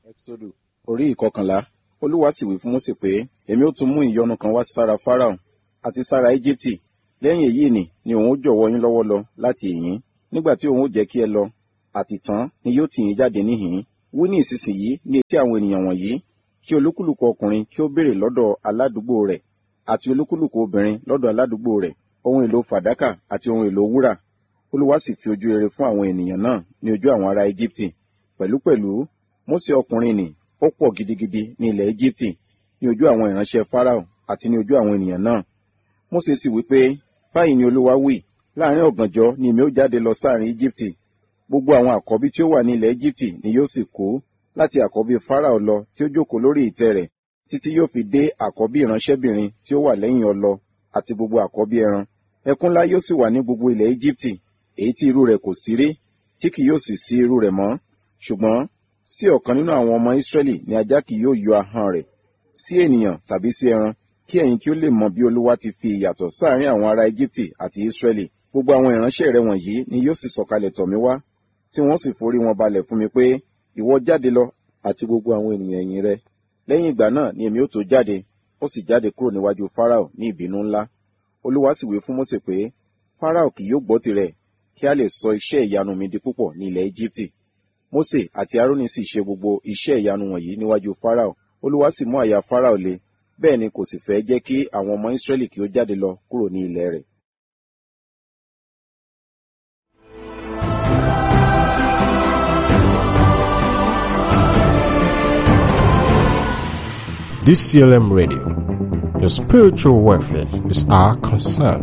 Ẹ́kísódù orí ìkọkànlá. Olúwa sì wí fún Mósè pé, èmi ó tún mú ìyọnu kan wá sára Fáráò àti sára Éjíptì. Lẹ́yìn èyí ni òun ó jọ̀wọ́ yín lọ́wọ́ lọ láti ìhín. Nígbà tí òun ó jẹ́ kí ẹ lọ, àtìtán ni yóò tì yín jáde níhìn. Wí ní ìsinsìnyí ní etí àwọn ènìyàn wọ̀nyí, kí olúkúlùkù ọkùnrin kí ó béèrè lọ́dọ̀ aládùúgbò rẹ̀, àti olúkúlùkù obìnrin lọ́dọ̀ aládùúgbò rẹ̀, ohun èlò fàdákà àti ohun èlò wúrà. Olúwa sì fi ojú rere fún àwọn ènìyàn náà ní ojú àwọn ará Éjíptì. Pẹ̀lúpẹ̀lú, Mósè ọkùnrin nì ó pọ̀ gidigidi ní ilẹ̀ Éjíptì ní ojú àwọn ìránṣẹ́ Fáráò àti ní ojú àwọn ènìyàn náà. Mósè sì wí pé, báyìí ni Olúwa wí, láàrin ọ̀gànjọ́ ni èmi ó jáde lọ sáàrin Éjíptì. Gbogbo àwọn àkọ́bí tí ó wà ní ilẹ̀ Éjíptì ni yóò sì kú, láti àkọ́bí Fáráò lọ tí ó jókòó lórí ìtẹ́ rẹ̀, títí yóò fi dé àkọ́bí ìránṣẹ́bìnrin tí ó wà lẹ́yìn ọlọ àti gbogbo àkọ́bí ẹran. Ẹkún ńlá yóò sì wà ní gbogbo ilẹ̀ Éjíptì, èyí tí irú rẹ̀ kò sí rí, tí kì yóò sì sí irú rẹ̀ mọ́. Ṣùgbọ́n sí ọ̀kan nínú àwọn ọmọ Ísírẹ́lì ni ajá kì yóò yọ ahọ́n rẹ̀, sí ènìyàn tàbí sí ẹran, kí ẹ̀yin kí ó lè mọ bí Olúwa ti fi ìyàtọ̀ sáàrin àwọn ará Éjíptì àti Ísírẹ́lì. Gbogbo àwọn ìránṣẹ́ rẹ̀ wọ̀nyí ni yóò sì sọ̀kalẹ̀ tọ̀ mí wá, tí wọ́n sì forí wọn balẹ̀ fún mi pé, ìwọ jáde lọ, àti gbogbo àwọn ènìyàn ẹ̀yìn rẹ. Lẹ́yìn ìgbà náà ni èmi ó tó jáde. Ó sì jáde kúrò níwájú Fáráò ní ìbínú ńlá. Olúwa sì wí fún Mósè pé, Fáráò kì yóò gbọ́ tirẹ̀, kí a lè sọ iṣẹ́ ìyanu mi di púpọ̀ ní ilẹ̀ Éjíptì. Mósè àti Árónì sì ṣe gbogbo iṣẹ́ ìyanu wọ̀nyí níwájú Fáráò. Olúwa sì mú àyà Fáráò le, bẹ́ẹ̀ ni kò sì fẹ́ jẹ́ kí àwọn ọmọ Ísírẹ́lì kí ó jáde lọ kúrò ní ilẹ̀ rẹ̀. DCLM Radio. Your spiritual welfare is our concern.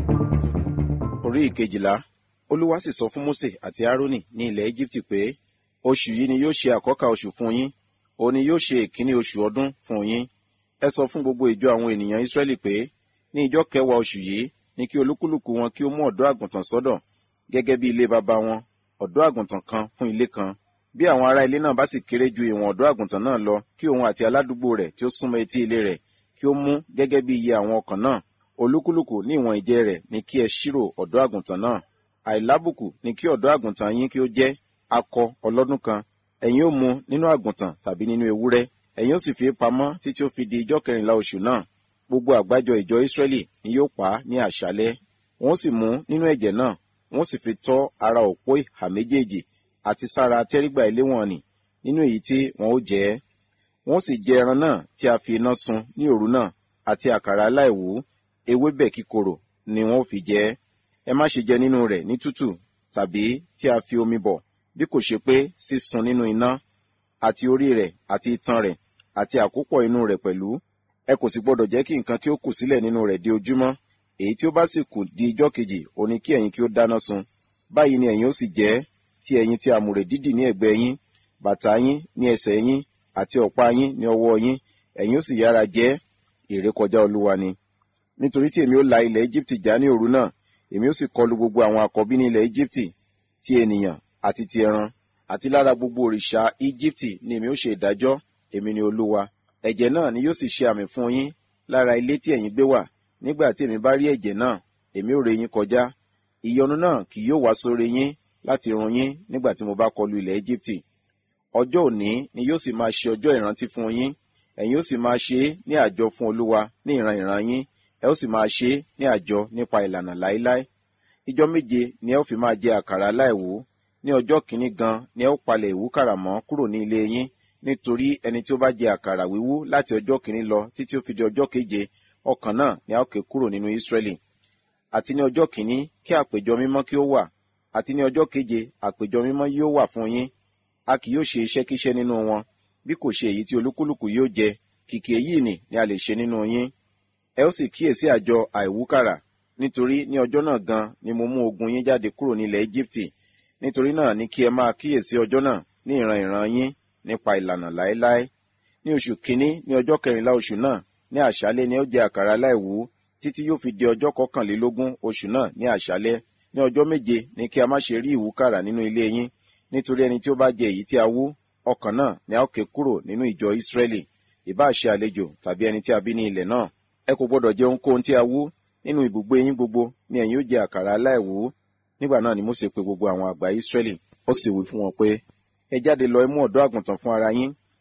Orí ìkejìlá. Olúwa sì sọ fún Mósè àti Árónì ní ilẹ̀ Éjíptì pé, oṣù yìí ni yóò ṣe àkọ́kà oṣù fún yín, òun ni yóò ṣe ìkíní oṣù ọdún fún yín. Ẹ sọ fún gbogbo ìjọ àwọn ènìyàn Ísírẹ́lì pé, ní ìjọ́ kẹwàá oṣù yìí ni kí olúkúlùkù wọn kí ó mú ọ̀dọ́ àgùntàn sọ́dọ̀, gẹ́gẹ́ bí ilé baba wọn, ọ̀dọ́ àgùntàn kan fún ilé kan. Bí àwọn ará ilé náà bá sì kéré ju ìwọ̀n ọ̀dọ́ àgùntàn náà lọ, kí òun àti aládùúgbò rẹ̀ tí ó súnmọ́ etí ilé rẹ̀ kí ó mú gẹ́gẹ́ bí iye àwọn ọkàn náà. Olúkúlùkù ní ìwọ̀n ìjẹ rẹ̀ ni kí ẹ ṣírò ọ̀dọ́ àgùntàn náà. Àìlábùkù ni kí ọ̀dọ́ àgùntàn yín kí ó jẹ́ akọ ọlọ́dún kan. Ẹ̀yin ó mú nínú àgùntàn tàbí nínú ewúrẹ́. Ẹ̀yin ó sì fi pamọ́ títí ó fi di ijọ́ kẹrìnlá oṣù náà. Gbogbo àgbájọ ìjọ Ísírẹ́lì ni yóò pa á ní àṣálẹ́. Wọ́n sì mú nínú ẹ̀jẹ̀ náà, wọ́n sì fi tọ́ ara òpó ìhà méjèèjì àti sára tẹ́rígbà ilé wọn nì, nínú èyí tí wọn ó jẹ ẹ́. Wọ́n sì jẹ ẹran náà tí a fi iná sun ní òru náà, àti àkàrà aláìwú, ewébẹ̀ kíkorò ni wọn ó fi jẹ ẹ́. Ẹ má ṣe jẹ nínú rẹ̀ ní tútù, tàbí tí a fi omi bọ̀, bí kò ṣe pé sísun nínú iná, àti orí rẹ̀ àti itan rẹ̀, àti àkópọ̀ inú rẹ̀ pẹ̀lú. Ẹ kò sì gbọdọ̀ jẹ́ kí nǹkan kí ó kù sílẹ̀ nínú rẹ̀ di ojúmọ́. Èyí tí ó bá sì kù di ijọ́ kejì, òun ni kí ẹ̀yin kí ó dáná sun. Báyìí ni ẹ̀yin ó sì jẹ ẹ́, tí ẹ̀yin ti àmùrè dídì ní ẹ̀gbẹ́ yín, bàtà yín ní ẹsẹ̀ yín, àti ọ̀pá yín ní ọwọ́ yín, ẹ̀yin ó sì yára jẹ ẹ́. Ìrékọjá Olúwa ni. Nítorí tí èmi ó la ilẹ̀ Éjíptì já ní òru náà, èmi ó sì kọlu gbogbo àwọn àkọ́bí ní ilẹ̀ Éjíptì, ti ènìyàn àti ti ẹran, àti lára gbogbo òrìṣà Éjíptì ni èmi ó ṣe ìdájọ́. Èmi ni Olúwa. Ẹ̀jẹ̀ náà ni yóò sì ṣe àmì fún yín lára ilé tí ẹ̀yin gbé wà. Nígbà tí èmi bá rí ẹ̀jẹ̀ náà, èmi ó ré yín kọjá. Ìyọnu náà kì yóò wá sórí yín láti run yín nígbà tí mo bá kọlu ilẹ̀ Éjíptì. Ọjọ́ òní ni yóò sì máa ṣe ọjọ́ ìrántí fún yín. Ẹ̀yin ó sì máa ṣe é ní àjọ fún Olúwa ní ìran ìran yín. Ẹ ó sì máa ṣe é ní àjọ nípa ìlànà láéláé. Ijọ́ méje ni ẹ ó fi máa jẹ àkàrà aláìwú. Ní ọjọ́ kìíní gan ni ẹ ó palẹ̀ ìwúkàrà mọ́ kúrò ní ilé yín, nítorí ẹni tí ó bá jẹ àkàrà wíwú láti ọjọ́ kìíní lọ títí ó fi di ọjọ́ keje, ọkàn náà ni a ó ké kúrò nínú Ísírẹ́lì. Àti ní ọjọ́ kìíní kí àpéjọ mímọ́ kí ó wà, àti ní ọjọ́ keje àpéjọ mímọ́ yóò wà fún yín. A kì yóò ṣe iṣẹ́kíṣẹ́ nínú wọn, bí kò ṣe èyí tí olúkúlùkù yóò jẹ, kìkì èyí ni a lè ṣe nínú yín. Ẹ ó sì kíyèsí àjọ àìwúkàrà, nítorí ní ọjọ́ náà gan ni mo mú ogun yín jáde kúrò ní ilẹ̀ Éjíptì. Nítorí náà ni kí ẹ máa kíyèsí ọjọ́ náà ní ìran ìran yín nípa ìlànà láéláé. Ní oṣù kìíní ní ọjọ́ kẹrìnlá oṣù náà, ní àṣálẹ́ ni ó jẹ àkàrà aláìwú, títí yóò fi di ọjọ́ kọkànlélógún oṣù náà ní àṣálẹ́. Ní ọjọ́ méje ni kí a má ṣe rí ìwúkàrà nínú ilé yín, nítorí ẹni tí ó bá jẹ èyí tí a wú, ọkàn náà ni a ó ké kúrò nínú ìjọ Ísírẹ́lì, ìbá ṣe àlejò tàbí ẹni tí a bí ní ilẹ̀ náà. Ẹ kò gbọdọ̀ jẹ ohunkóhun tí a wú. Nínú ibùgbé yín gbogbo ni ẹ̀yin ó jẹ àkàrà aláìwú. Nígbà náà ni Mósè pe gbogbo àwọn àgbà Ísírẹ́lì, ó sì wí fún wọn pé, ẹ jáde lọ ẹ mú ọ̀dọ́ àgùntàn fún ara yín,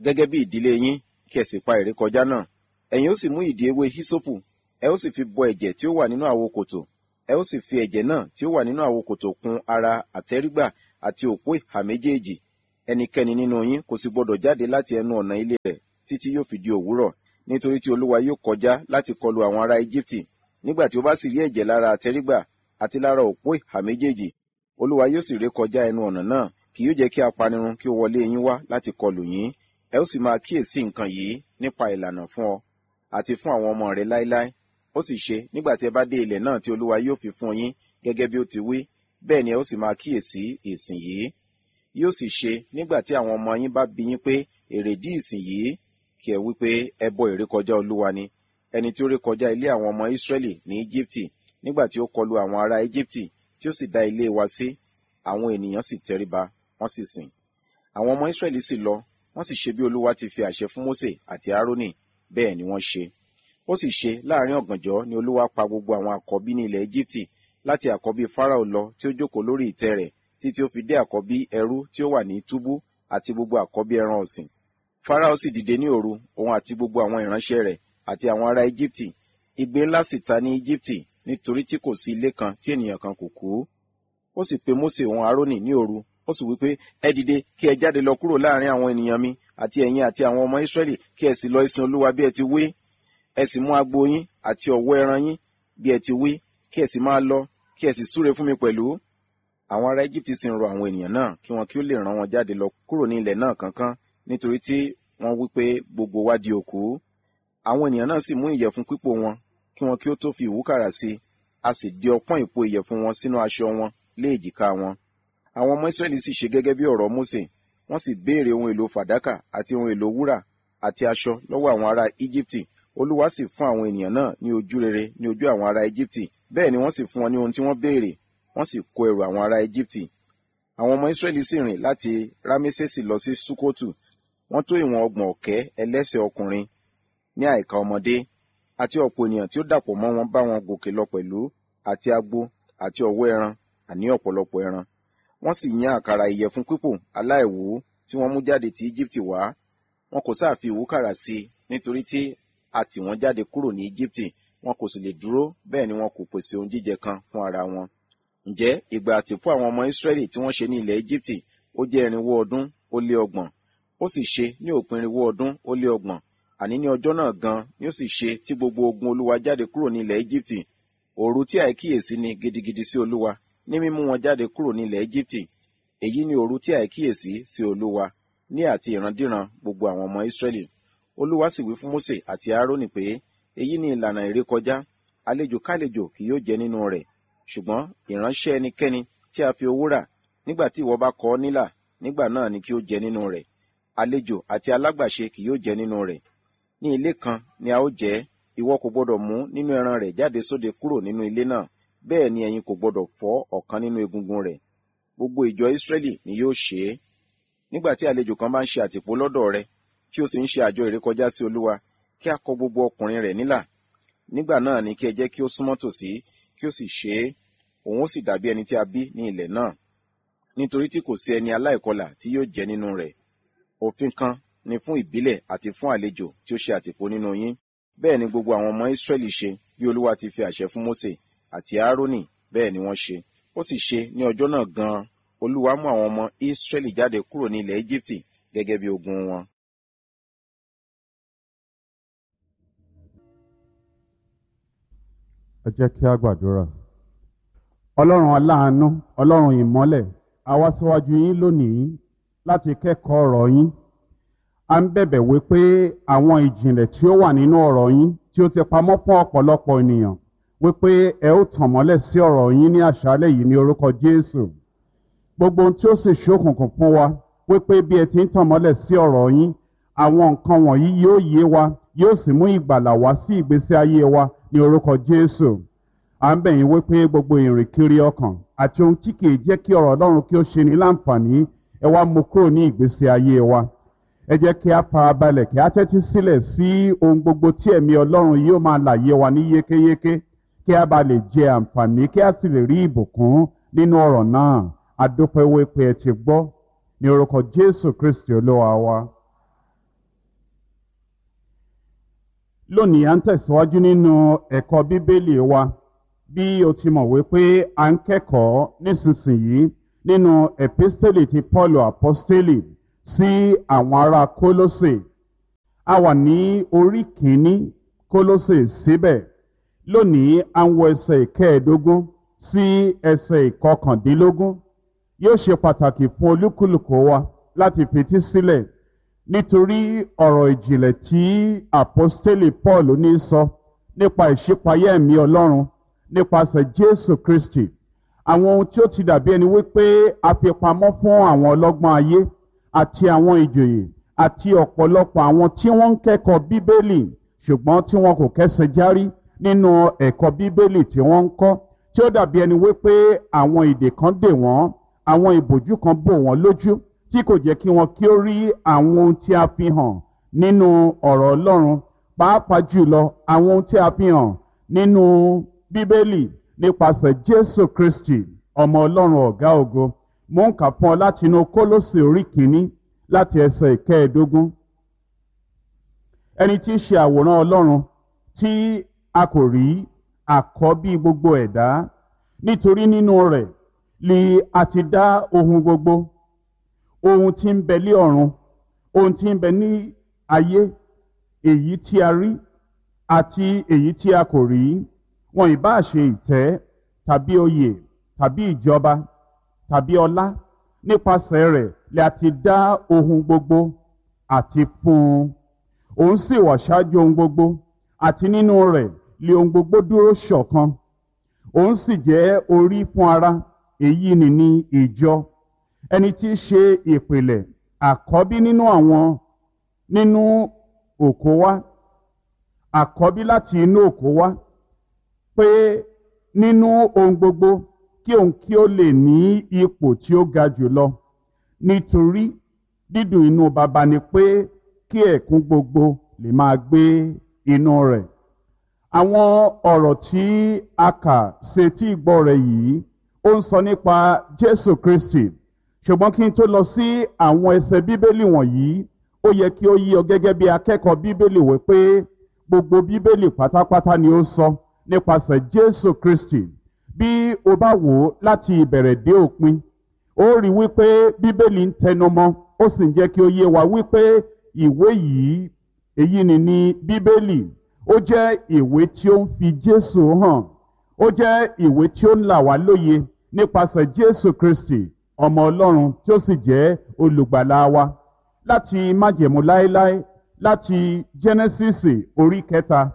gẹ́gẹ́ bí ìdílé yín, kí ẹ sì pa ìrékọjá náà. Ẹ̀yin ó sì mú ìdì ewé hísópù, ẹ ó sì fi bọ ẹ̀jẹ̀ tí ó wà nínú àwo kòtò, ẹ ó sì fi ẹ̀jẹ̀ náà tí ó wà nínú àwo kòtò kùn ara àtẹ́rígbà àti òpó ìhà méjèèjì. Ẹnikẹ́ni nínú yín kò sì gbọdọ̀ jáde láti ẹnu ọ̀nà ilé rẹ̀ títí yóò fi di òwúrọ̀, nítorí tí Olúwa yóò kọjá láti kọlu àwọn ará Égíptì. Nígbà tí ó bá sì rí ẹ̀jẹ̀ lára àtẹ́rígbà àti lára òpó ìhà méjèèjì, Olúwa yóò sì ré kọjá ẹnu ọ̀nà náà, kì yóò jẹ́ kí apanirun kí ó wọlé yín wá láti kọlù yín. Ẹ ó sì máa kíyèsí nǹkan yìí nípa ìlànà fún ọ àti fún àwọn ọmọ rẹ láéláé. Ó sì ṣe, nígbà tí ẹ bá dé ilẹ̀ náà tí Olúwa yóò fi fún yín gẹ́gẹ́ bí ó ti wí, bẹ́ẹ̀ ni ẹ ó sì máa kíyèsí ìsìn yìí. Yóò sì ṣe, nígbà tí àwọn ọmọ yín bá bi yín pé èrèdí ìsìn yìí, kí ẹ wí pé ẹbọ ìrékọjá Olúwa ni, ẹni tí ó rékọjá ilé àwọn ọmọ Ísírẹ́lì ní Íjíbítì, nígbà tí ó kọlu àwọn ará Íjíbítì, tí ó sì dá ilé wa sí. Àwọn ènìyàn sì tẹríba, wọ́n sì sìn. Àwọn ọmọ Ísírẹ́lì sì lọ, wọ́n sì ṣe bí Olúwa ti fi àṣẹ fún Mósè àti Árónì, bẹ́ẹ̀ ni wọ́n ṣe. Ó sì ṣe, láàrin ọ̀gànjọ́ ni Olúwa pa gbogbo àwọn àkọ́bí ní ilẹ̀ Íjíbítì, láti àkọ́bí Fáráò lọ tí ó jókòó lórí ìtẹ́ rẹ̀, títí ó fi dé àkọ́bí ẹrú tí ó wà ní túbú àti gbogbo àkọ́bí ẹran ọ̀sìn. Fáráò sì dìde ní òru, òun àti gbogbo àwọn ìránṣẹ́ rẹ̀ àti àwọn ará Íjíbítì. Igbe ńlá sì ta ní Íjíbítì, nítorí tí kò sí ilé kan tí ènìyàn kan kò kú. Ó sì pe Mósè òun Árónì ní òru, ó sì wí pé, ẹ dìde kí ẹ jáde lọ kúrò láàrin àwọn ènìyàn mi àti ẹ̀yin àti àwọn ọmọ Ísírẹ́lì, kí ẹ sì lọ ìsìn Olúwa bí ẹ ti wí. Ẹ sì mú agbo yín àti ọ̀wọ́ ẹran yín bí ẹ ti wí, kí ẹ sì máa lọ, kí ẹ sì súre fún mi pẹ̀lú. Àwọn ará Íjíbítì sì ń rọ àwọn ènìyàn náà kí wọn kí ó lè rán wọn jáde lọ kúrò ní ilẹ̀ náà kánkán, nítorí tí wọ́n wí pé gbogbo wa di òkú. Àwọn ènìyàn náà sì mú ìyẹ̀fun pípò wọn, kí wọn kí ó tó fi ìwúkàrà sí i, a sì di ọpọ́n ìpò ìyẹ̀fun wọn sínú aṣọ wọn lé èjìká wọn. Àwọn ọmọ Ísírẹ́lì sì ṣe gẹ́gẹ́ bí ọ̀rọ̀ Mósè, wọ́n sì béèrè ohun èlò fàdákà àti ohun èlò wúrà àti aṣọ lọ́wọ́ àwọn ará Íjíbítì. Olúwa sì fún àwọn ènìyàn náà ní ojú rere ní ojú àwọn ará Íjíbítì, bẹ́ẹ̀ ni wọ́n sì fún wọn ní ohun tí wọ́n béèrè, wọ́n sì kó ẹrù àwọn ará Íjíbítì. Àwọn ọmọ Ísírẹ́lì sì rìn láti Rámésèsì lọ sí Súkótù, wọ́n tó ìwọ̀n 30 ọ̀kẹ́ ẹlẹ́sẹ̀ ọkùnrin ní àìkà ọmọdé, àti ọ̀pọ̀ ènìyàn tí ó dàpọ̀ mọ́ wọn bá wọn gòkè lọ pẹ̀lú, àti agbo àti ọ̀wọ́ ẹran, àní ọ̀pọ̀lọpọ̀ ẹran. Wọ́n sì yan àkàrà ìyẹ̀fun pípò aláìwú tí wọ́n mú jáde ti Íjíbítì wá. Wọn kò sáà fi ìwúkàrà sí i, nítorí tí a tì wọ́n jáde kúrò ní Íjíbítì, wọn kò sì lè dúró, bẹ́ẹ̀ ni wọn kò pèsè ohun jíjẹ kan fún ara wọn. Ǹjẹ́ ìgbà àtìpó àwọn ọmọ Ísírẹ́lì tí wọ́n ṣe ní ilẹ̀ Íjíbítì, ó jẹ́ 400 ọdún ó lé 30. Ó sì ṣe ní òpin 400 ọdún ó lé 30, àní ní ọjọ́ náà gan ni ó sì ṣe tí gbogbo ogun Olúwa jáde kúrò ní ilẹ̀ Íjíbítì. Òru tí àìkíyèsí ni gidigidi sí Olúwa ní mímú wọn jáde kúrò ní ilẹ̀ Íjíbítì. Èyí ni òru tí àìkíyèsí sí Olúwa ní àti ìrandíran gbogbo àwọn ọmọ Ísírẹ́lì. Olúwa sì wí fún Mósè àti Árónì pé, èyí ni ìlànà ìrékọjá, àlejò kálejò kì yóò jẹ nínú rẹ̀, ṣùgbọ́n ìránṣẹ́ ẹnikẹ́ni tí a fi owó rà, nígbà tí ìwọ bá kọ ọ́ nílà, nígbà náà ni kí ó jẹ nínú rẹ̀. Àlejò àti alágbàṣe kì yóò jẹ nínú rẹ̀. Ní ilé kan ni a ó jẹ, ìwọ kò gbọdọ̀ mú nínú ẹran rẹ̀ jáde sóde kúrò nínú ilé náà, bẹ́ẹ̀ ni ẹ̀yin kò gbọdọ̀ fọ́ ọ̀kan nínú egungun rẹ̀. Gbogbo ìjọ Ísírẹ́lì ni yóò ṣe é. Nígbà tí àlejò kan bá ń ṣe àtìpó lọ́dọ̀ rẹ, tí ó sì ń ṣe àjọ ìrékọjá sí Olúwa, kí a kọ gbogbo ọkùnrin rẹ̀ nílà. Nígbà náà ni kí ẹ jẹ́ kí ó súnmọ́ tòsí, kí ó sì ṣe é. Òun ó sì dàbí ẹni tí a bí ní ilẹ̀ náà, nítorí tí kò sí ẹni aláìkọlà tí yóò jẹ nínú rẹ̀. Òfin kan ni fún ìbílẹ̀ àti fún àlejò tí ó ṣe àtìpó nínú yín. Bẹ́ẹ̀ ni gbogbo àwọn ọmọ Ísírẹ́lì ṣe, bí Olúwa ti fi àṣẹ fún Mósè àti Árónì, bẹ́ẹ̀ ni wọ́n ṣe. Ó sì ṣe ní ọjọ́ náà gan-an, Olúwa mú àwọn ọmọ Ísírẹ́lì jáde kúrò ní ilẹ̀ Íjíbítì gẹ́gẹ́ bí ogun wọn. Ẹ jẹ́ kí a gbàdúrà. Ọlọ́run aláàánú, Ọlọ́run ìmọ́lẹ̀, a wá síwájú yín lónìí láti kẹ́kọ̀ọ́ ọ̀rọ̀ yín. A ń bẹ̀bẹ̀ wípé àwọn ìjìnlẹ̀ tí ó wà nínú ọ̀rọ̀ yín tí ó ti pamọ́ fún ọ̀pọ̀lọpọ̀ ènìyàn, wípé ẹ ó tàn mọ́lẹ̀ sí ọ̀rọ̀ yín ní àṣálẹ́ yìí ní orúkọ Jésù. Gbogbo ohun tí ó sì ṣókùnkùn fún wa, wípé bí ẹ ti ń tàn mọ́lẹ̀ sí ọ̀rọ̀ yín, àwọn nǹkan wọ̀nyí yóò yé wa, yóò sì mú ìgbàlà wá sí ìgbésí ayé wa ní orúkọ Jésù. À ń bẹ̀ yín wípé gbogbo ìrìnkiri ọkàn àti ohun tí kìí jẹ́ kí ọ̀rọ̀ Ọlọ́run kí ó ṣe ní láǹfààní, ẹ wá mú kúrò ní ìgbésí ayé wa. Ẹ jẹ́ kí a farabalẹ̀ kí a tẹ́tí sílẹ̀ sí ohun gbogbo tí ẹ̀mí Ọlọ́run yóò máa làyé wa ní yékéyéké, kí a bá lè jẹ àǹfààní, kí a sì lè rí ìbùkún nínú ọ̀rọ̀ náà. A dúpẹ́ wípé ẹ ti gbọ́ ní orúkọ Jésù Kristi Olúwa wa. Lónìí à ń tẹ̀síwájú nínú ẹ̀kọ́ Bíbélì wa. Bí o ti mọ̀ wípé à ń kẹ́kọ̀ọ́ nísinsìnyí nínú episteli ti Paul apostoli sí àwọn ará Kólósè. A wà ní orí kìíní Kólósè síbẹ̀. Lónìí à ń wo ẹsẹ̀ ìkẹẹ̀ẹ́dógún sí ẹsẹ̀ ìkọkàndínlógún. Yóò ṣe pàtàkì fún olúkúlùkù wa láti fetí sílẹ̀ nítorí ọ̀rọ̀ ìjìnlẹ̀ tí apostoli Paul ní sọ nípa ìṣípayá ẹ̀mí Ọlọ́run nípasẹ̀ Jésù Kristi. Àwọn ohun tí ó ti dàbí ẹni wípé a fi pamọ́ fún àwọn ọlọ́gbọ́n ayé àti àwọn ìjòyè àti ọ̀pọ̀lọpọ̀ àwọn tí wọ́n ń kẹ́kọ̀ọ́ Bíbélì ṣùgbọ́n tí wọn kò kẹ́sẹ̀ járí nínú ẹ̀kọ́ Bíbélì tí wọ́n ń kọ́, tí ó dàbí ẹni wípé àwọn ìdè kan dè wọ́n, àwọn ìbòjú kan bò wọ́n lójú tí kò jẹ́ kí wọn kí ó rí àwọn ohun tí a fi hàn nínú ọ̀rọ̀ Ọlọ́run, pàápàá jùlọ àwọn ohun tí a fi hàn nínú Bíbélì nípasẹ̀ Jésù Kristi ọmọ Ọlọ́run ọ̀gá ògo. Mo ń kà fún ọ láti inú Kólósè orí kìíní láti ẹsẹ̀ ìkẹẹ̀ẹ́dógún. Ẹni tí í ṣe àwòrán Ọlọ́run tí a kò rí àkọ́bí gbogbo ẹ̀dá, nítorí nínú rẹ̀ li a ti dá ohun gbogbo, ohun tí ń bẹ lé ọ̀run, ohun tí ń bẹ ní ayé, èyí tí a rí àti èyí tí a kò rí, wọn ìbá ṣe ìtẹ́ tàbí oyè tàbí ìjọba tàbí ọlá, nípasẹ̀ rẹ̀ li a ti dá ohun gbogbo àti fún un. Òun sì wà ṣáájú ohun gbogbo, àti nínú rẹ̀ li ohun gbogbo dúró ṣọ̀kan. Òun sì jẹ́ orí fún ara, èyí ni ìjọ, ẹni tí í ṣe ìpìlẹ̀ àkọ́bí nínú òkú wá, àkọ́bí láti inú òkú wá, pé nínú ohun gbogbo kí òun kí ó lè ní ipò tí ó ga jùlọ, nítorí dídùn inú baba ni pé kí ẹ̀kún gbogbo lè máa gbé inú rẹ̀. Àwọn ọ̀rọ̀ tí a kà sétí ìgbọ́ rẹ̀ yìí ó ń sọ nípa Jésù Kristi. Ṣùgbọ́n kí n tó lọ sí àwọn ẹsẹ̀ Bíbélì wọ̀nyí, ó yẹ kí ó yí ọ gẹ́gẹ́ bí akẹ́kọ̀ọ́ Bíbélì wípé gbogbo Bíbélì pátápátá ni ó sọ nípasẹ̀ Jésù Kristi. Bí o bá wò ó láti ìbẹ̀rẹ̀ dé òpin, ó rí wípé Bíbélì ń tẹnumọ́, ó sì ń jẹ́ kí ó yé wa wípé ìwé yìí, èyí ni Bíbélì, ó jẹ́ ìwé tí ó ń fi Jésù hàn, ó jẹ́ ìwé tí ó ń là wá lóye nípasẹ̀ Jésù Kristi ọmọ Ọlọ́run tí ó sì jẹ́ olùgbàlà wa. Láti májẹ̀mú láéláé, láti Jẹ́nẹ́sísì orí 3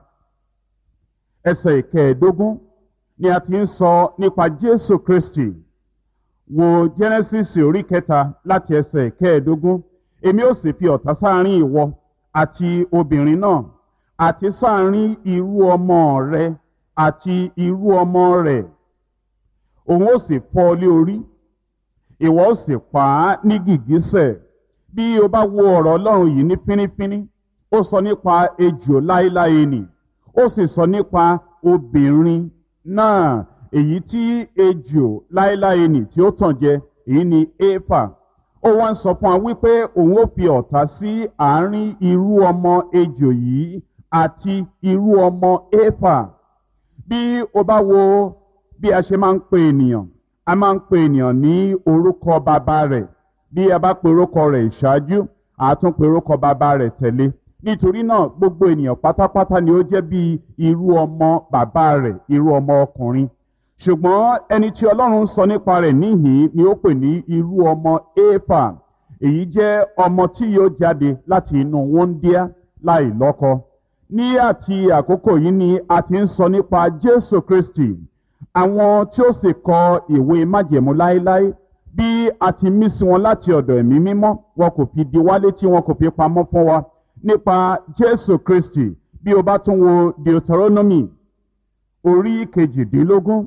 ẹsẹ̀ ìkẹẹ̀ẹ́dógún ni a ti ń sọ nípa Jésù Kristi. Wo Jẹ́nẹ́sísì orí 3 láti ẹsẹ̀ ìkẹẹ̀ẹ́dógún. Èmi ó sì fi ọ̀tá sáàrin ìwọ àti obìnrin náà, àti sáàrin irú ọmọ rẹ àti irú ọmọ rẹ̀. Òun ó sì fọ́ ọ lé orí, ìwọ ó sì pa á ní gìgísẹ̀. Bí o bá wo ọ̀rọ̀ Ọlọ́run yìí ní fínífíní, ó sọ nípa ejò láéláé nì, ó sì sọ nípa obìnrin náà, èyí tí ejò láéláé nì tí ó tàn jẹ, èyí ni Éfà. Ó wá ń sọ fún wa wípé òun ó fi ọ̀tá sí àárín irú ọmọ ejò yìí àti irú ọmọ Éfà. Bí o bá wo bí a ṣe máa ń pe ènìyàn, a máa ń pe ènìyàn ní orúkọ bàbá rẹ̀. Bí a bá pe orúkọ rẹ̀ ìṣáájú, a tún pe orúkọ bàbá rẹ̀ tẹ̀lé. Nítorí náà gbogbo ènìyàn pátápátá ni ó jẹ́ bí irú ọmọ bàbá rẹ̀, irú ọmọ ọkùnrin. Ṣùgbọ́n ẹni tí Ọlọ́run sọ nípa rẹ̀ níhìn ni ó pè ní irú ọmọ Éfà. Èyí jẹ́ ọmọ tí yóò jáde láti inú wúńdíá láì lọ́kọ. Ní àti àkókò yìí ni a ti ń sọ nípa Jésù Kristi. Àwọn tí ó sì kọ ìwé májẹ̀mú láéláé, bí a ti mí sí wọn láti ọ̀dọ̀ ẹ̀mí mímọ́, wọn kò fi di wálé tí wọn kò fi pamọ́ fún wa nípa Jésù Kristi. Bí o bá tún wo Deuteronomy orí 18,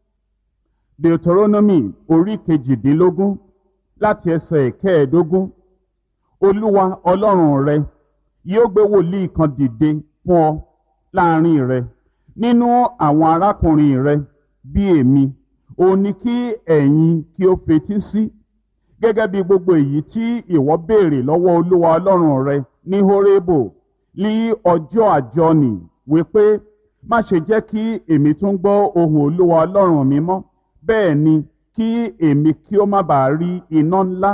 Deuteronomy orí 18 láti ẹsẹ̀ 15. Olúwa Ọlọ́run rẹ yóò gbé wòlíì kan dìde fún ọ láàrin rẹ nínú àwọn arákùnrin rẹ bí èmi. Òun ni kí ẹ̀yin kí ó fetí sí, gẹ́gẹ́ bí gbogbo èyí tí ìwọ béèrè lọ́wọ́ Olúwa Ọlọ́run rẹ ní Hórébù. ní ọjọ́ àjọnì wípé má ṣe jẹ́ kí èmi tún gbọ́ ohùn Olúwa Ọlọ́run mi mọ́, bẹ́ẹ̀ ni kí èmi kí ó má bàa rí iná ńlá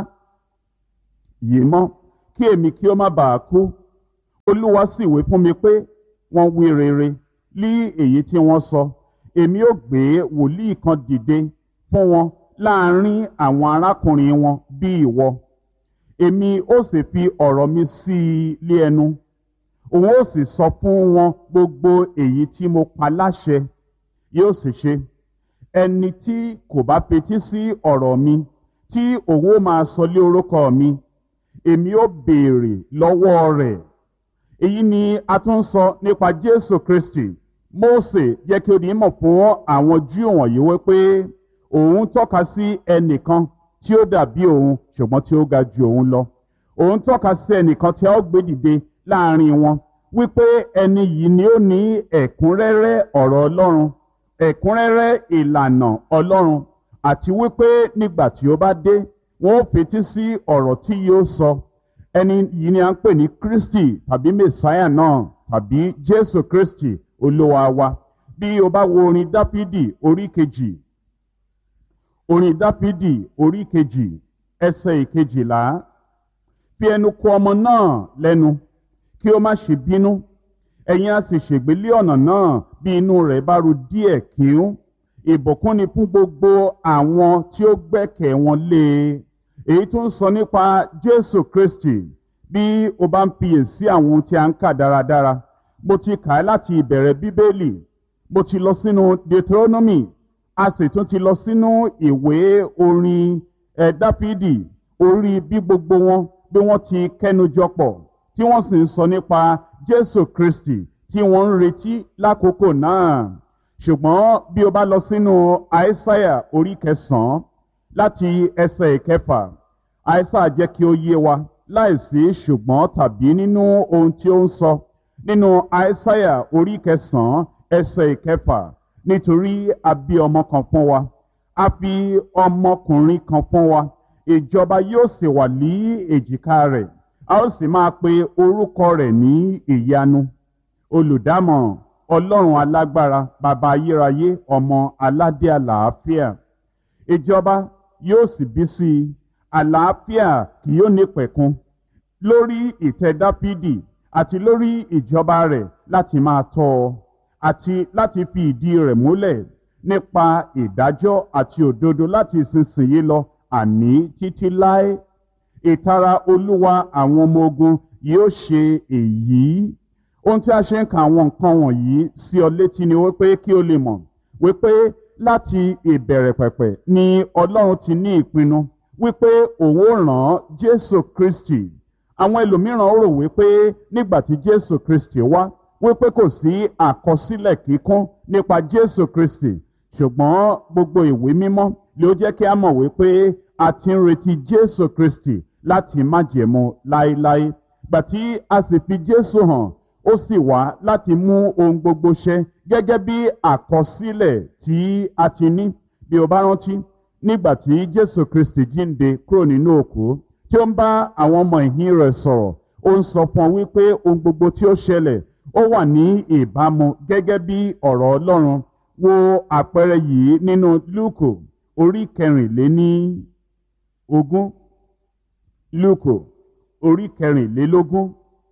yìí mọ́, kí èmi kí ó má bàa kú. Olúwa sì wí fún mi pé wọ́n wí rere lí èyí tí wọ́n sọ. Èmi ó gbé wòlíì kan dìde fún wọn láàrin àwọn arákùnrin wọn bí ìwọ. Èmi ó sì fi ọ̀rọ̀ mi sí i lé ẹnu. Òun ó sì sọ fún wọn gbogbo èyí tí mo pa láṣẹ yóò sì ṣe. Ẹni tí kò bá fetí sí ọ̀rọ̀ mi tí òun ó máa sọ lé orúkọ mi, èmi ó béèrè lọ́wọ́ rẹ̀. Èyí ni a tún sọ nípa Jésù Kristi. Mósè jẹ́ kí ó di mọ̀ fún àwọn Júù wọ̀nyí wípé òun tọ́ka sí ẹnìkan tí ó dàbí òun ṣùgbọ́n tí ó ga ju òun lọ. Òun tọ́ka sí ẹnìkan tí a ó gbé dìde láàrin wọn wípé ẹni yìí ni ó ní ẹ̀kúnrẹ́rẹ́ ọ̀rọ̀ Ọlọ́run, ẹ̀kúnrẹ́rẹ́ ìlànà Ọlọ́run, àti wípé nígbà tí ó bá dé wọn ó fetí sí ọ̀rọ̀ tí yóò sọ. Ẹni yìí ni a ń pè ní Kristi tàbí Mèsáyà náà tàbí Jésù Kristi Olúwa wa. Bí o bá wo orin Dáfídì orí kejì, orin Dáfídì orí kejì ẹsẹ̀ ìkejìlá, fi ẹnu kò ọmọ náà lẹ́nu kí ó má ṣe bínú, ẹ̀yin a sì ṣègbé lé ọ̀nà náà bí inú rẹ̀ bá ru díẹ̀ kíún. Ìbùkún ni fún gbogbo àwọn tí ó gbẹ́kẹ̀ wọn lé e. Èyí tó ń sọ nípa Jésù Kristi. Bí o bá ń fiyèsí àwọn ohun tí a ń kà dáradára, mo ti kà á láti ìbẹ̀rẹ̀ Bíbélì, mo ti lọ sínú Deuteronomy, a sì tún ti lọ sínú ìwé orin Dáfídì, orí bí gbogbo wọn bí wọ́n ti kẹ́nujọ pọ̀ tí wọ́n sì ń sọ nípa Jésù Kristi tí wọ́n ń retí lákòókò náà. Ṣùgbọ́n bí o bá lọ sínú Àìsáyà orí 9 láti ẹsẹ̀ 6, Àìsáyà jẹ́ kí ó yé wa láìsí ṣùgbọ́n tàbí nínú ohun tí ó ń sọ nínú Àìsáyà orí 9 ẹsẹ̀ 6. Nítorí a bí ọmọ kan fún wa, a fi ọmọkùnrin kan fún wa, ìjọba yóò sì wà ní èjìká rẹ̀, a ó sì máa pe orúkọ rẹ̀ ní Ìyanu, Olùdámọ̀ràn, Ọlọ́run alágbára, Baba ayérayé, Ọmọ aládé àlàáfíà. Ìjọba yóò sì bí sí i, àlàáfíà kì yóò nípẹ̀kun lórí ìtẹ́ Dáfídì àti lórí ìjọba rẹ̀ láti máa tọ́ ọ àti láti fi ìdí rẹ̀ múlẹ̀ nípa ìdájọ́ àti òdodo láti ìsinsìnyí lọ àní títí láé. Ìtara Olúwa àwọn ọmọ ogun yóò ṣe èyí. Ohun tí a ṣe ń ka àwọn nǹkan wọ̀nyí sí ọ létí ni wípé kí o lè mọ̀ wípé láti ìbẹ̀rẹ̀ pẹ̀pẹ̀ ni Ọlọ́run ti ní ìpinnu wípé òun ó rán Jésù Kristi. Àwọn ẹlòmíràn rò wípé nígbà tí Jésù Kristi wá wípé kò sí àkọsílẹ̀ kíkún nípa Jésù Kristi, ṣùgbọ́n gbogbo ìwé mímọ́ ló jẹ́ kí a mọ̀ wípé a ti ń retí Jésù Kristi láti májẹ̀mú láéláé. Gbà tí a sì fi Jésù hàn, ó sì wá láti mú ohun gbogbo ṣẹ gẹ́gẹ́ bí àkọsílẹ̀ tí a ti ní. Bí o bá rántí, nígbà tí Jésù Kristi jíǹde kúrò nínú òkú tí ó ń bá àwọn ọmọ ìhìn rẹ̀ sọ̀rọ̀, ó ń sọ fún wọn wípé ohun gbogbo tí ó ṣẹlẹ̀ ó wà ní ìbámu gẹ́gẹ́ bí ọ̀rọ̀ Ọlọ́run. Wo àpẹẹrẹ yìí nínú Lúùkù orí 24. Lúùkù orí 24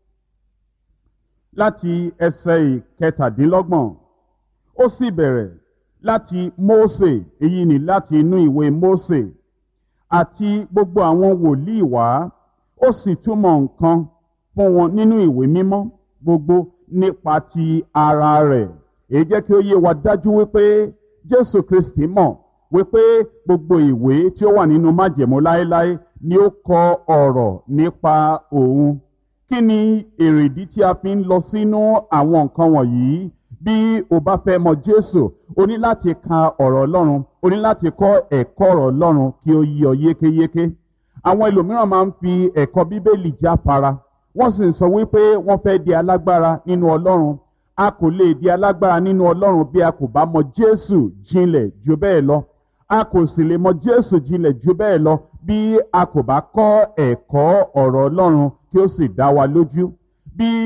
láti ẹsẹ̀ 17. Ó sì bẹ̀rẹ̀ láti Mósè, èyí ni láti inú ìwé Mósè àti gbogbo àwọn wòlíì wá, ó sì túmọ̀ nǹkan fún wọn nínú ìwé mímọ́ gbogbo nípa ti ara rẹ̀. Èyí jẹ́ kí ó yé wa dájú wípé Jésù Kristi mọ̀ wípé gbogbo ìwé tí ó wà nínú májẹ̀mú láéláé ni ó kọ ọ̀rọ̀ nípa òun. Kí ni èrèdí tí a fi ń lọ sínú àwọn nǹkan wọ̀nyí? Bí o bá fẹ́ mọ Jésù, o ní láti ka ọ̀rọ̀ Ọlọ́run, o ní láti kọ́ ẹ̀kọ́ ọ̀rọ̀ Ọlọ́run kí ó yé ọ yékéyéké. Àwọn ẹlòmíràn máa ń fi ẹ̀kọ́ Bíbélì jáfara, wọ́n sì ń sọ wípé wọ́n fẹ́ di alágbára nínú Ọlọ́run. A kò lè di alágbára nínú Ọlọ́run bí a kò bá mọ Jésù jinlẹ̀ jù bẹ́ẹ̀ lọ. A kò sì lè mọ Jésù jinlẹ̀ jù bẹ́ẹ̀ lọ bí a kò bá kọ́ ẹ̀kọ́ ọ̀rọ̀ Ọlọ́run kí ó sì dá wa lójú. Bí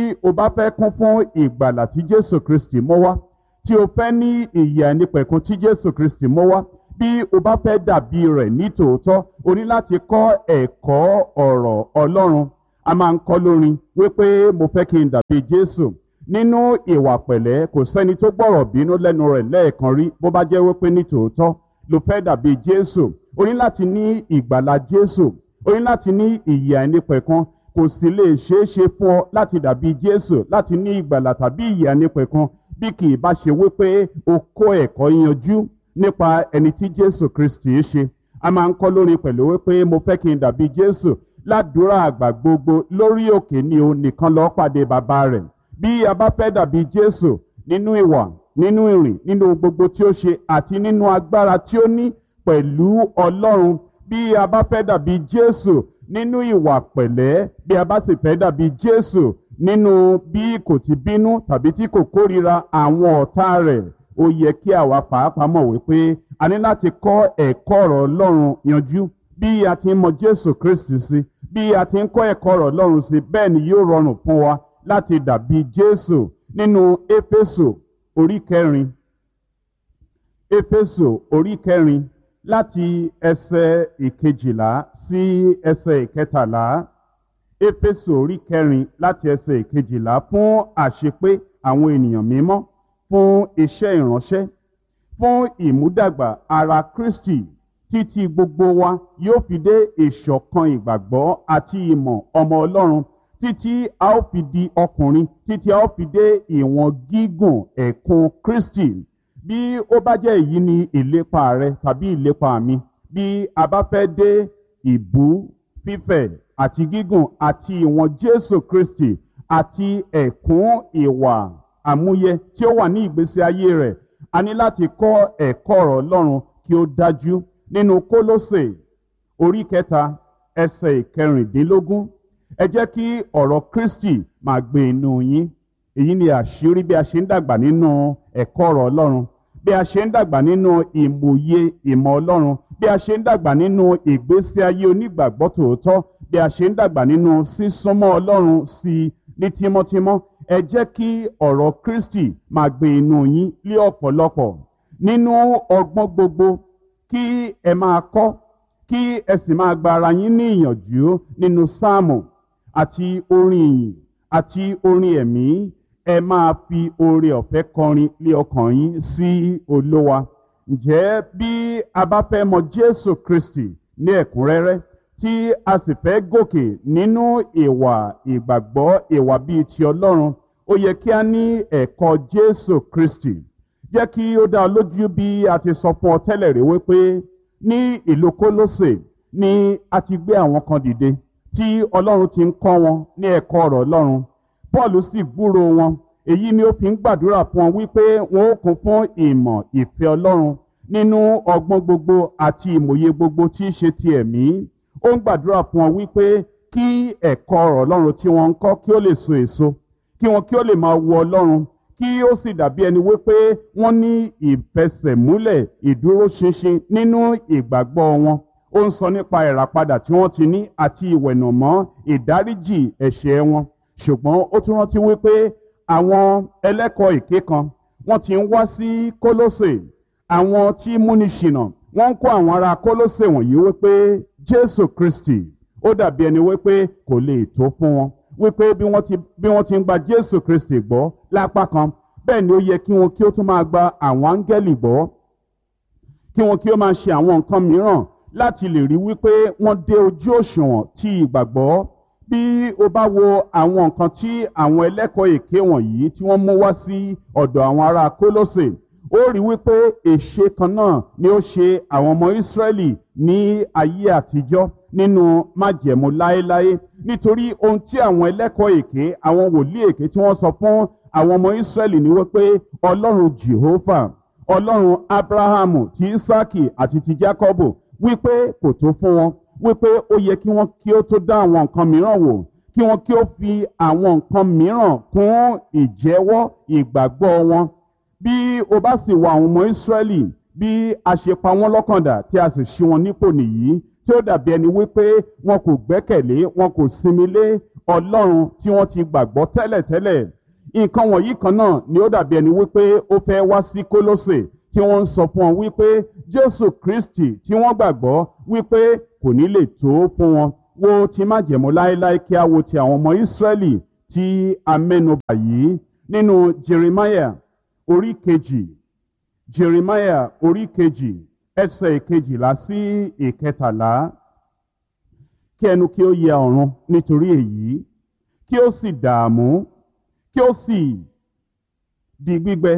o bá fẹ́ kún fún ìgbàlà tí Jésù Kristi mú wá, tí o fẹ́ ní ìyè àìnípẹ̀kun tí Jésù Kristi mú wá, bí o bá fẹ́ dàbí rẹ̀ ní tòótọ́, o ní láti kọ́ ẹ̀kọ́ ọ̀rọ̀ Ọlọ́run. A máa ń kọ́ lórin wípé mo fẹ́ kí n dàbí Jésù. Nínú ìwà pẹ̀lẹ́, kò sẹ́ni tó gbọ́rọ̀ bínú lẹ́nu rẹ̀ lẹ́ẹ̀kan rí bó bá jẹ́ wípé ní tòótọ́ ló fẹ́ dàbí Jésù. O ní láti ní ìgbàlà Jésù. O ní láti ní ìyè àìnípẹ̀kun. Kò sì lè ṣeé ṣe fún ọ láti dàbí Jésù, láti ní ìgbàlà tàbí ìyè àìnípẹ̀kun bí kì í bá ṣe wípé o kọ́ ẹ̀kọ́ yanjú nípa ẹni tí Jésù Kristi ṣe. A máa ń kọ́ lórin pẹ̀lú wípé mo fẹ́ kí n dàbí Jésù. Ládùúrà àgbà gbogbo lórí òkè ni o nìkan lọ pàdé bàbá rẹ̀. Bí a bá fẹ́ dàbí Jésù nínú ìwà, nínú ìrìn, nínú gbogbo tí ó ṣe àti nínú agbára tí ó ní pẹ̀lú Ọlọ́run, bí a bá fẹ́ dàbí Jésù nínú ìwà pẹ̀lẹ́, bí a bá sì fẹ́ dàbí Jésù nínú bí kò ti bínú tàbí tí kò kórìíra àwọn ọ̀tá rẹ̀, ó yẹ kí àwa pàápàá mọ̀ wípé a ní láti kọ́ ẹ̀kọ́ ọ̀rọ̀ Ọlọ́run yanjú. Bí a ti ń mọ Jésù Kristi sí, bí a ti ń kọ́ ẹ̀kọ́ ọ̀rọ̀ Ọlọ́run sí, bẹ́ẹ̀ ni yóò rọrùn fún wa láti dàbí Jésù. Nínú Éfésù orí 4, Éfésù orí 4 láti ẹsẹ̀ 11 sí ẹsẹ̀ 13. Éfésù orí 4 láti ẹsẹ̀ 11 fún àṣepé àwọn ènìyàn mímọ́, fún iṣẹ́ ìránṣẹ́, fún ìmúdàgbà ara Kristi, títí gbogbo wa yóò fi dé ìṣọ̀kan ìgbàgbọ́ àti ìmọ̀ ọmọ Ọlọ́run, títí a ó fi di ọkùnrin, títí a ó fi dé ìwọ̀n gígùn ẹ̀kún Kristi. Bí ó bá jẹ́ èyí ni ìlépa rẹ tàbí ìlépa mi, bí a bá fẹ́ dé ìbú, fífẹ̀ àti gígùn àti ìwọ̀n Jésù Kristi àti ẹ̀kún ìwà àmúyẹ tí ó wà ní ìgbésí ayé rẹ̀, a ní láti kọ́ ẹ̀kọ́ ọ̀rọ̀ Ọlọ́run kí ó dájú. Nínú Kólósè orí 3 ẹsẹ̀ 16, ẹ jẹ́ kí ọ̀rọ̀ Kristi máa gbé inú yín. Èyí ni àṣírí bí a ṣe ń dàgbà nínú ẹ̀kọ́ ọ̀rọ̀ Ọlọ́run, bí a ṣe ń dàgbà nínú ìmòye ìmọ̀ Ọlọ́run, bí a ṣe ń dàgbà nínú ìgbésí ayé onígbàgbọ́ tòótọ́, bí a ṣe ń dàgbà nínú sísúnmọ́ Ọlọ́run sí i ní tímọ́tímọ́. Ẹ jẹ́ kí ọ̀rọ̀ Kristi máa gbé inú yín lé ọ̀pọ̀lọpọ̀ nínú ọgbọ́n gbogbo, kí ẹ máa kọ́, kí ẹ sì máa gba ara yín ní ìyànjú nínú sáàmù àti orin ìyìn àti orin ẹ̀mí. Ẹ máa fi oore ọ̀fẹ́ kọrin lé ọkàn yín sí Olúwa. Ǹjẹ́ bí a bá fẹ́ mọ Jésù Kristi ní ẹ̀kúnrẹ́rẹ́, tí a sì fẹ́ gòkè nínú ìwà ìgbàgbọ́, ìwà bíi ti Ọlọ́run, ó yẹ kí a ní ẹ̀kọ́ Jésù Kristi. Jẹ́ kí ó dá ọ lójú bí a ti sọ fún ọ tẹ́lẹ̀ rí wípé ní ìlú Kólósè ni a ti gbé àwọn kan dìde tí Ọlọ́run ti ń kọ́ wọn ní ẹ̀kọ́ ọ̀rọ̀ Ọlọ́run. Pọ́ọ̀lù sì gbúrò wọn. Èyí ni ó fi ń gbàdúrà fún wọn wípé wọn ó kún fún ìmọ̀ ìfẹ́ Ọlọ́run nínú ọgbọ́n gbogbo àti ìmòye gbogbo tí í ṣe ti ẹ̀mí. Ó ń gbàdúrà fún wọn wípé kí ẹ̀kọ́ ọ̀rọ̀ Ọlọ́run tí wọ́n ń kọ́ kí ó lè so èso, kí wọn kí ó lè máa wo Ọlọ́run, kí ó sì dàbí ẹni wípé wọ́n ní ìfẹsẹ̀múlẹ̀ ìdúróṣinṣin nínú ìgbàgbọ́ wọn. Ó ń sọ nípa ìràpadà tí wọ́n ti ní àti ìwẹ̀nùmọ́ ìdáríjì ẹ̀ṣẹ̀ wọn. Ṣùgbọ́n ó tún rántí wípé àwọn ẹlẹ́kọ̀ọ́ èké kan wọ́n ti ń wá sí Kólósè. Àwọn tí múni ṣìnà wọ́n ń kó àwọn ará Kólósè wọ̀nyí wípé Jésù Kristi ó dàbí ẹni wípé kò lè tó fún wọn, wípé bí wọ́n ti ń gba Jésù Kristi gbọ́ lápá kan, bẹ́ẹ̀ ni ó yẹ kí wọn kí ó tún máa gba àwọn áńgẹ́lì gbọ́, kí wọn kí ó máa ṣe àwọn nǹkan mìíràn láti lè rí wípé wọ́n dé ojú òṣùwọ̀n ti ìgbàgbọ́. Bí o bá wo àwọn nǹkan tí àwọn ẹlẹ́kọ̀ọ́ èké wọ̀nyí tí wọ́n mú wá sí ọ̀dọ̀ àwọn ará Kólósè, ó rí wípé èṣe kan náà ni ó ṣe àwọn ọmọ Ísírẹ́lì ní ayé àtijọ́ nínú májẹ̀mú láéláé. Nítorí ohun tí àwọn ẹlẹ́kọ̀ọ́ èké, àwọn wòlíì èké tí wọ́n sọ fún àwọn ọmọ Ísírẹ́lì ni wípé Ọlọ́run Jèhófà, Ọlọ́run Ábúráhámù, ti Ísákì àti ti Jákọ́bù, wípé kò tó fún wọn, wípé ó yẹ kí wọ́n kí ó tó dá àwọn nǹkan mìíràn wò, kí wọ́n kí ó fi àwọn nǹkan mìíràn kún ìjẹ́wọ́ ìgbàgbọ́ wọn. Bí o bá sì wá àwọn ọmọ Ísírẹ́lì, bí a ṣe pa wọ́n lọ́kàndà tí a sì ṣí wọn nípò nìyí, tí ó dàbí ẹni wípé wọn kò gbẹ́kẹ̀lé, wọn kò sinmi lé Ọlọ́run tí wọ́n ti gbàgbọ́ tẹ́lẹ̀tẹ́lẹ̀. Nǹkan wọ̀nyí kan náà ni ó dàbí ẹni wípé ó fẹ́ wá sí Kólósè tí wọ́n ń sọ fún wọn wípé Jésù Kristi tí wọ́n gbàgbọ́ wípé kò ní lè tó fún wọn. Wo ti májẹ̀mú láéláé kí a wo ti àwọn ọmọ Ísírẹ́lì tí a mẹ́nubà yìí nínú Jeremiah orí kejì. Jeremiah orí kejì ẹsẹ̀ ìkejìlá sí ìkẹtàlá. Kí ẹnu kí ó yẹ ọ̀run nítorí èyí, kí ó sì dààmú, kí ó sì di gbígbẹ,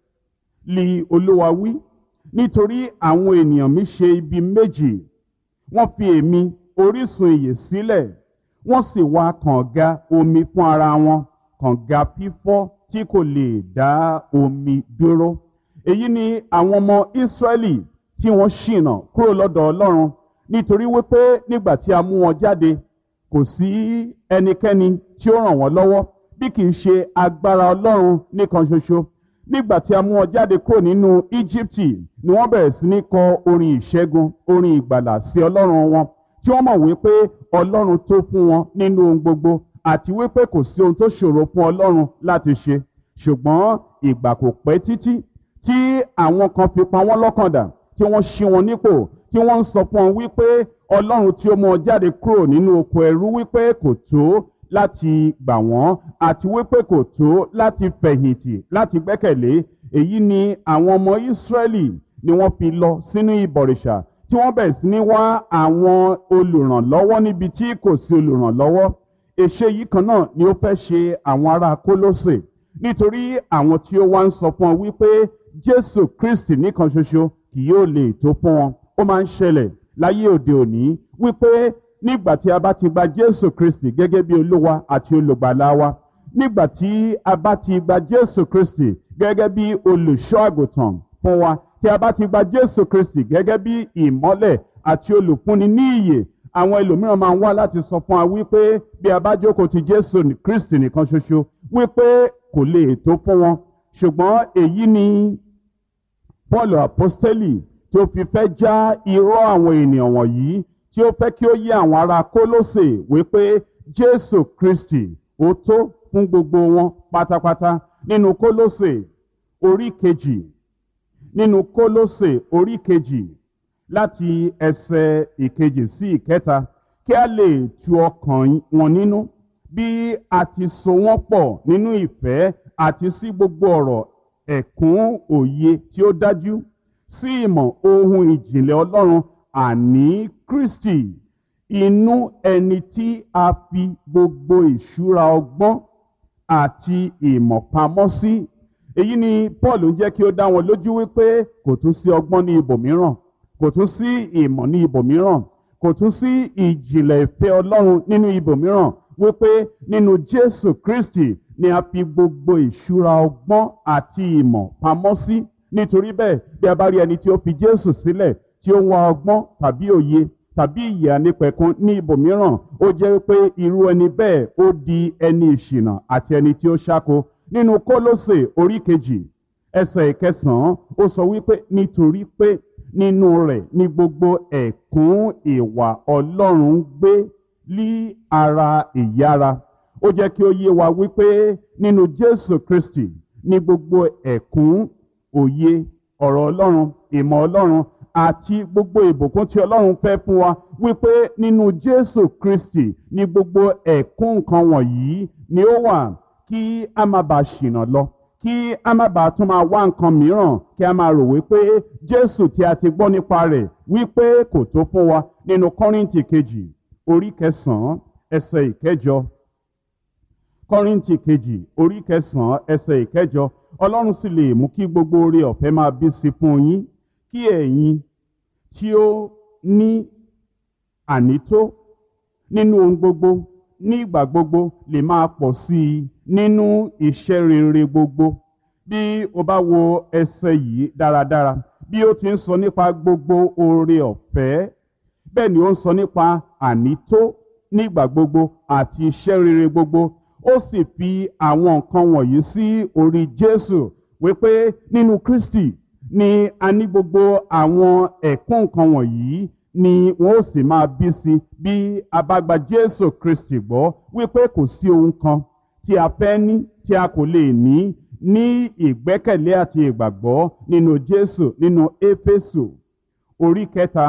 li Olúwa wí, nítorí àwọn ènìyàn mi ṣe ibi méjì. Wọ́n fi èmi orísun ìyè sílẹ̀, wọ́n sì wá kànga omi fún ara wọn, kànga fífọ́ tí kò lè dá omi dúró. Èyí ni àwọn ọmọ Ísírẹ́lì tí wọ́n ṣìnà kúrò lọ́dọ̀ Ọlọ́run, nítorí wípé nígbà tí a mú wọn jáde kò sí ẹnikẹ́ni tí ó ràn wọ́n lọ́wọ́ bí kìí ṣe agbára Ọlọ́run nìkan ṣoṣo. Nígbà tí a mú wọn jáde kúrò nínú Íjíbítì ni wọ́n bẹ̀rẹ̀ sí ní kọ orin ìṣẹ́gun, orin ìgbàlà sí Ọlọ́run wọn, tí wọ́n mọ̀ wípé Ọlọ́run tó fún wọn nínú ohun gbogbo àti wípé kò sí ohun tó ṣòro fún Ọlọ́run láti ṣe. Ṣùgbọ́n ìgbà kò pẹ́ títí tí àwọn kan fi pa wọ́n lọ́kàn dà, tí wọ́n ṣí wọn nípò, tí wọ́n ń sọ fún wọn wípé Ọlọ́run tí ó mú wọn jáde kúrò nínú oko ẹrú wípé kò tó láti gbà wọ́n àti wípé kò tó láti fẹ̀yìntì láti gbẹ́kẹ̀lé. Èyí ni àwọn ọmọ Ísírẹ́lì ni wọ́n fi lọ sínú ìbọ̀rìṣà, tí wọ́n bẹ̀rẹ̀ sí ní wá àwọn olùrànlọ́wọ́ níbi tí kò sí olùrànlọ́wọ́. Èṣe yìí kan náà ni ó fẹ́ ṣe àwọn ará Kólósè, nítorí àwọn tí ó wá ń sọ fún wọn wípé Jésù Kristi nìkan ṣoṣo kì yóò lè tó fún wọn. Ó máa ń ṣẹlẹ̀ láyé òde òní wípé nígbà tí a bá ti gba Jésù Kristi gẹ́gẹ́ bí Olúwa àti olùgbàlà wa, nígbà tí a bá ti gba Jésù Kristi gẹ́gẹ́ bí olùṣọ́ àgùntàn fún wa, tí a bá ti gba Jésù Kristi gẹ́gẹ́ bí ìmọ́lẹ̀ àti olùfúnni ní ìyè, àwọn ẹlòmíràn máa ń wá láti sọ fún wa wípé bí a bá jókòó ti Jésù Kristi nìkan ṣoṣo wípé kò lè tó fún wọn. Ṣùgbọ́n èyí ni Pọ́ọ̀lù àpọ́stélì tí ó fi fẹ́ já irọ́ àwọn ènìyàn wọ̀nyí, tí ó fẹ́ kí ó yé àwọn ará Kólósè wípé Jésù Kristi ó tó fún gbogbo wọn pátápátá. Nínú Kólósè orí kejì, nínú Kólósè orí kejì láti ẹsẹ̀ ìkejì sí ìkẹta, kí a lè tu ọkàn wọn nínú bí a ti so wọ́n pọ̀ nínú ìfẹ́ àti sí gbogbo ọ̀rọ̀ ẹ̀kún òye tí ó dájú, sí ìmọ̀ ohun ìjìnlẹ̀ Ọlọ́run, àní Kristi, inú ẹni tí a fi gbogbo ìṣúra ọgbọ́n àti ìmọ̀ pamọ́ sí. Èyí ni Paul ń jẹ́ kí ó dá wọn lójú wípé kò tún sí ọgbọ́n ní ibòmíràn, kò tún sí ìmọ̀ ní ibòmíràn, kò tún sí ìjìnlẹ̀ ìfẹ́ Ọlọ́run nínú ibòmíràn, wípé nínú Jésù Kristi ni a fi gbogbo ìṣúra ọgbọ́n àti ìmọ̀ pamọ́ sí. Nítorí bẹ́ẹ̀, bí a bá rí ẹni tí ó fi Jésù sílẹ̀ tí ó ń wá ọgbọ́n tàbí òye tàbí ìyè ànípẹ̀kun ní ibòmíràn, ó jẹ́ pé irú ẹni bẹ́ẹ̀ ó di ẹni ìṣìnà àti ẹni tí ó ṣáko. Nínú Kólósè orí kejì ẹsẹ̀ ìkẹsàn-án ó sọ wípé nítorí pé nínú rẹ̀ ni gbogbo ẹ̀kún ìwà Ọlọ́run gbé lí ara ìyára. Ó jẹ́ kí ó yé wa wípé nínú Jésù Kristi ni gbogbo ẹ̀kún òye ọ̀rọ̀ Ọlọ́run, ìmọ̀ Ọlọ́run àti gbogbo ìbùkún tí Ọlọ́run fẹ́ fún wa, wípé nínú Jésù Kristi ni gbogbo ẹ̀kún nǹkan wọ̀nyí ni ó wà, kí a má bàa ṣìnà lọ, kí a má bàa tún máa wá nǹkan mìíràn, kí a máa rò wípé Jésù tí a ti gbọ́ nípa rẹ̀ wípé kò tó fún wa. Nínú Kọ́ríńtì kejì orí kẹsàn-án ẹsẹ̀ ìkẹjọ, Kọ́ríńtì kejì orí kẹsàn-án ẹsẹ̀ ìkẹjọ, Ọlọ́run sì lè mú kí gbogbo oore ọ̀fẹ́ máa bí sí fún yín, kí ẹ̀yin tí ó ní ànító nínú ohun gbogbo ní ìgbà gbogbo lè máa pọ̀ sí i nínú iṣẹ́ rere gbogbo. Bí o bá wo ẹsẹ̀ yìí dáradára, bí ó ti ń sọ nípa gbogbo oore ọ̀fẹ́, bẹ́ẹ̀ ni ó ń sọ nípa ànító nígbà gbogbo àti iṣẹ́ rere gbogbo. Ó sì fi àwọn nǹkan wọ̀nyí sí orí Jésù, wípé nínú Kristi ni a ní gbogbo àwọn ẹ̀kún nǹkan wọ̀nyí ni wọn ó sì máa bí sí bí a bá gba Jésù Kristi gbọ́ wípé kò sí ohun kan tí a fẹ́ ní tí a kò lè ní ìgbẹ́kẹ̀lé àti ìgbàgbọ́ nínú Jésù. Nínú Éfésù orí kẹta,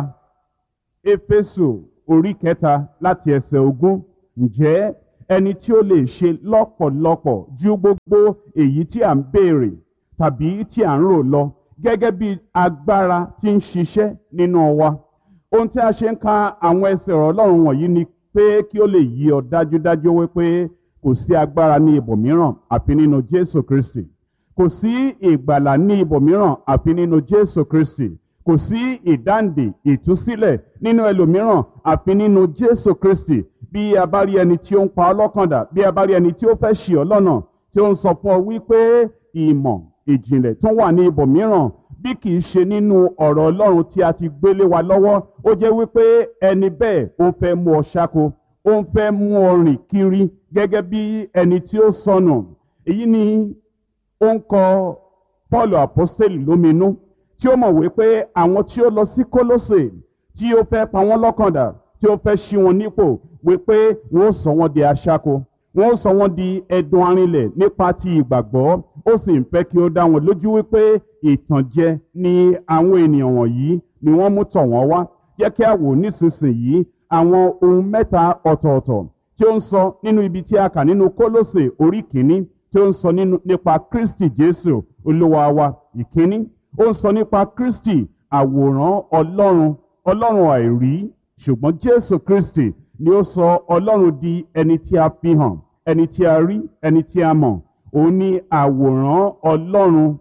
Éfésù orí kẹta láti ẹsẹ̀ 20, ǹjẹ́ ẹni tí ó lè ṣe lọ́pọ̀lọpọ̀ ju gbogbo èyí tí à ń béèrè tàbí tí à ń rò lọ, gẹ́gẹ́ bí agbára tí ń ṣiṣẹ́ nínú wa. Ohun tí a ṣe ń ka àwọn ẹsẹ̀ ọ̀rọ̀ Ọlọ́run wọ̀nyí ni pé kí ó lè yí ọ dájúdájú wípé kò sí agbára ní ibòmíràn àfi nínú Jésù Kristi. Kò sí ìgbàlà ní ibòmíràn àfi nínú Jésù Kristi. Kò sí ìdáǹdè, ìtúsílẹ̀ nínú ẹlòmíràn àfi nínú Jésù Kristi. Bí a bá rí ẹni tí ó ń pa ọ́ lọ́kàn dà, bí a bá rí ẹni tí ó fẹ́ ṣì ọ́ lọ́nà, tí ó ń sọ fún ọ wípé ìmọ̀ ìjìnlẹ̀ tó wà ní ibòmíràn bí kì í ṣe nínú ọ̀rọ̀ Ọlọ́run tí a ti gbélé wa lọ́wọ́, ó jẹ́ wípé ẹni bẹ́ẹ̀ ó fẹ́ mú ọ ṣáko, ó ń fẹ́ mú ọ rìn kiri gẹ́gẹ́ bí ẹni tí ó sọnù. Èyí ni ó ń kọ Pọ́ọ̀lù àpọ́stélì lóminú, tí ó mọ̀ wípé àwọn tí ó lọ sí Kólósè tí ó fẹ́ pa wọ́n lọ́kàn dà, tí ó fẹ́ ṣí wọn nípò, wípé wọ́n ó sọ wọ́n di aṣáko, wọ́n ó sọ wọ́n di ẹdun arinlẹ̀ nípa ti ìgbàgbọ́. Ó sì ń fẹ́ kí ó dá wọn lójú wípé ìtànjẹ ni àwọn ènìyàn wọ̀nyí ni wọ́n mú tọ̀ wọ́n wá. Jẹ́ kí a wò nísinsìnyí àwọn ohun mẹ́ta ọ̀tọ̀ọ̀tọ̀ tí ó ń sọ nínú ibi tí a kà nínú Kólósè orí kìíní, tí ó ń sọ nípa Kristi Jésù Olúwa wa. Ìkíní, ó ń sọ nípa Kristi àwòrán Ọlọ́run àìrí, ṣùgbọ́n Jésù Kristi ni ó sọ Ọlọ́run di ẹni tí a fi hàn, ẹni tí a rí, ẹni tí a mọ̀. Òun ni àwòrán Ọlọ́run.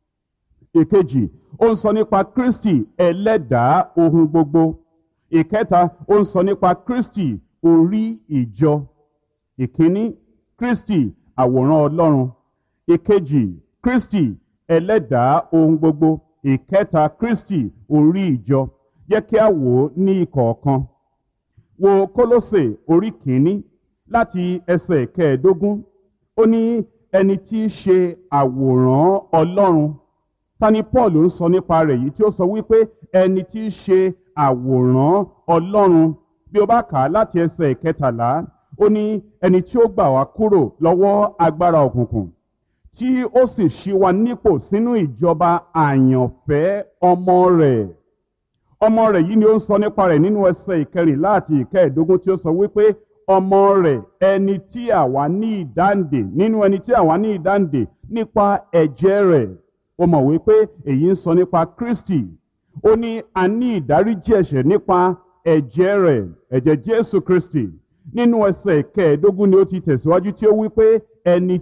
Ìkejì, ó ń sọ nípa Kristi ẹlẹ́dàá ohun gbogbo. Ìkẹta, ó ń sọ nípa Kristi orí ìjọ. Ìkíní, Kristi àwòrán Ọlọ́run. Ìkejì, Kristi ẹlẹ́dàá ohun gbogbo. Ìkẹta, Kristi orí ìjọ. Jẹ́ kí a wò ó ní ìkọ̀ọ̀kan. Wo Kólósè orí kìíní láti ẹsẹ̀ 15. Ó ní ẹni tí í ṣe àwòrán Ọlọ́run. Ta ni Paul ń sọ nípa rẹ̀ yìí tí ó sọ wípé ẹni tí í ṣe àwòrán Ọlọ́run? Bí o bá kà á láti ẹsẹ̀ 13, ó ní ẹni tí ó gbà wá kúrò lọ́wọ́ agbára òkùnkùn, tí ó sì ṣí wa nípò sínú ìjọba àyànfẹ́ ọmọ rẹ̀. Ọmọ rẹ̀ yìí ni ó ń sọ nípa rẹ̀ nínú ẹsẹ̀ 14 àti 15, tí ó sọ wípé ọmọ rẹ̀, ẹni tí àwa ní ìdáǹdè, nínú ẹni tí àwa ní ìdáǹdè nípa ẹ̀jẹ̀ rẹ̀. Ó mọ̀ wípé èyí ń sọ nípa Kristi. Ó ní a ní ìdáríjì ẹ̀ṣẹ̀ nípa ẹ̀jẹ̀ rẹ̀, ẹ̀jẹ̀ Jésù Kristi. Nínú ẹsẹ̀ 15 ni ó ti tẹ̀síwájú tí ó wípé ẹni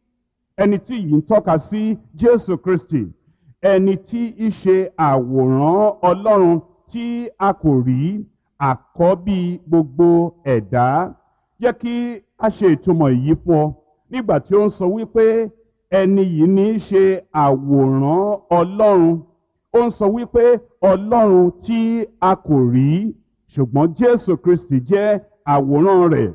tí yìí ń tọ́ka sí Jésù Kristi, ẹni tí í ṣe àwòrán Ọlọ́run tí a kò rí, àkọ́bí gbogbo ẹ̀dá. Jẹ́ kí a ṣe ìtumọ̀ èyí fún ọ. Nígbà tí ó ń sọ wípé ẹni yìí ní í ṣe àwòrán Ọlọ́run, ó ń sọ wípé Ọlọ́run tí a kò rí, ṣùgbọ́n Jésù Kristi jẹ́ àwòrán rẹ̀.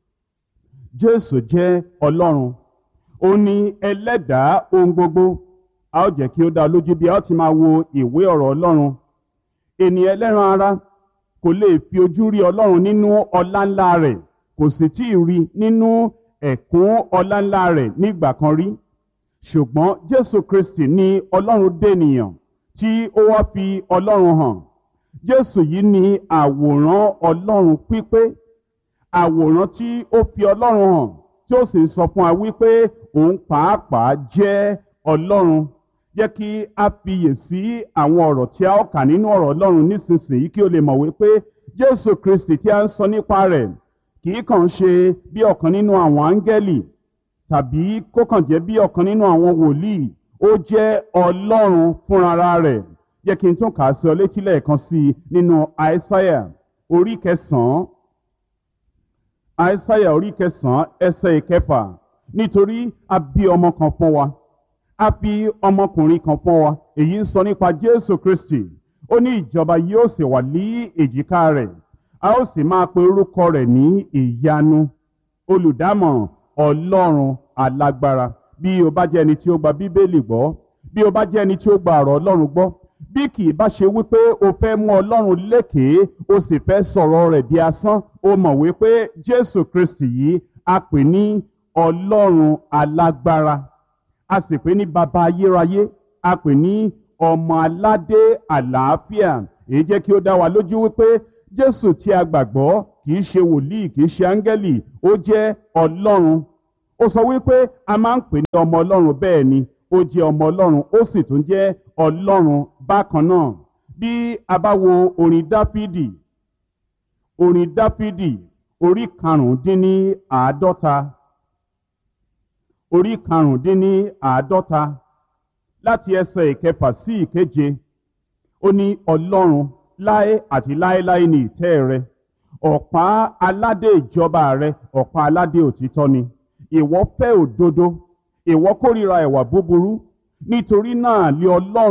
Jésù jẹ́ Ọlọ́run. Ó ní ẹlẹ́dàá ohun gbogbo. A ó jẹ́ kí ó dá lójú bí a ó ti máa wo ìwé ọ̀rọ̀ Ọlọ́run. Ènìyàn ẹlẹ́ran ara kò lè fi ojú rí Ọlọ́run nínú ọlá ńlá rẹ̀, kò sì tí ì rí nínú ẹ̀kún ọlá ńlá rẹ̀ nígbà kan rí. Ṣùgbọ́n Jésù Kristi ni Ọlọ́run dènìyàn tí ó wá fi Ọlọ́run hàn. Jésù yìí ni àwòrán Ọlọ́run pípé, àwòrán tí ó fi Ọlọ́run hàn, tí ó sì sọ fún wa wípé òun pàápàá jẹ́ Ọlọ́run. Jẹ́ kí a fiyè sí àwọn ọ̀rọ̀ tí a ó kà nínú ọ̀rọ̀ Ọlọ́run nísinsìnyí kí o lè mọ̀ wípé Jésù Kristi tí a ń sọ nípa rẹ̀ kì í kàn ṣe bí ọ̀kan nínú àwọn áńgẹ́lì tàbí kó kàn jẹ́ bí ọ̀kan nínú àwọn wòlíì. Ó jẹ́ Ọlọ́run fúnra rẹ̀. Jẹ́ kí n tún kà á sí ọ létí lẹ́ẹ̀kan sí i nínú Àìsáyà orí 9. Àìsáyà orí 9 ẹsẹ̀ 6. Nítorí a bí ọmọ kan fún wa, a fi ọmọkùnrin kan fún wa. Èyí ń sọ nípa Jésù Kristi. Ó ní ìjọba yóò sì wà ní èjìká rẹ̀. A ó sì máa pe orúkọ rẹ̀ ní ìyanu, olùdámọ̀ràn, Ọlọ́run alágbára. Bí o bá jẹ́ ẹni tí ó gba Bíbélì gbọ́, bí o bá jẹ́ ẹni tí ó gba ọ̀rọ̀ Ọlọ́run gbọ́, bí kì í bá ṣe wípé o fẹ́ mú ọlọ́run lékèé o sì fẹ́ sọ̀rọ̀ rẹ̀ di asán, o mọ̀ wípé Jésù Kristi yìí a pè ní ọlọ́run alágbára, a sì pè ní baba ayérayé, a pè ní ọmọ aládé àlàáfíà. Èyí jẹ́ kí ó dá wa lójú wípé Jésù tí a gbàgbọ́ kì í ṣe wòlíì, kì í ṣe áńgẹ́lì, ó jẹ́ ọlọ́run. Ó sọ wípé a máa ń pè ní ọmọ ọlọ́run, bẹ́ẹ̀ ni ó jẹ́ ọmọ ọlọ́run, ó sì tún jẹ́ ọlọ́run bákan náà. Bí a bá wo orin Dáfídì orí karùndínláàádọ́ta láti ẹsẹ̀ ìkẹfà sí ìkeje, ó ní ọlọ́run láé àti láéláé ní ìtẹ́ rẹ, ọ̀pá aládé ìjọba rẹ ọ̀pá aládé òtítọ́ ni. Ìwọ fẹ́ òdodo, ìwọ kórìíra ìwà búburú, nítorí náà lé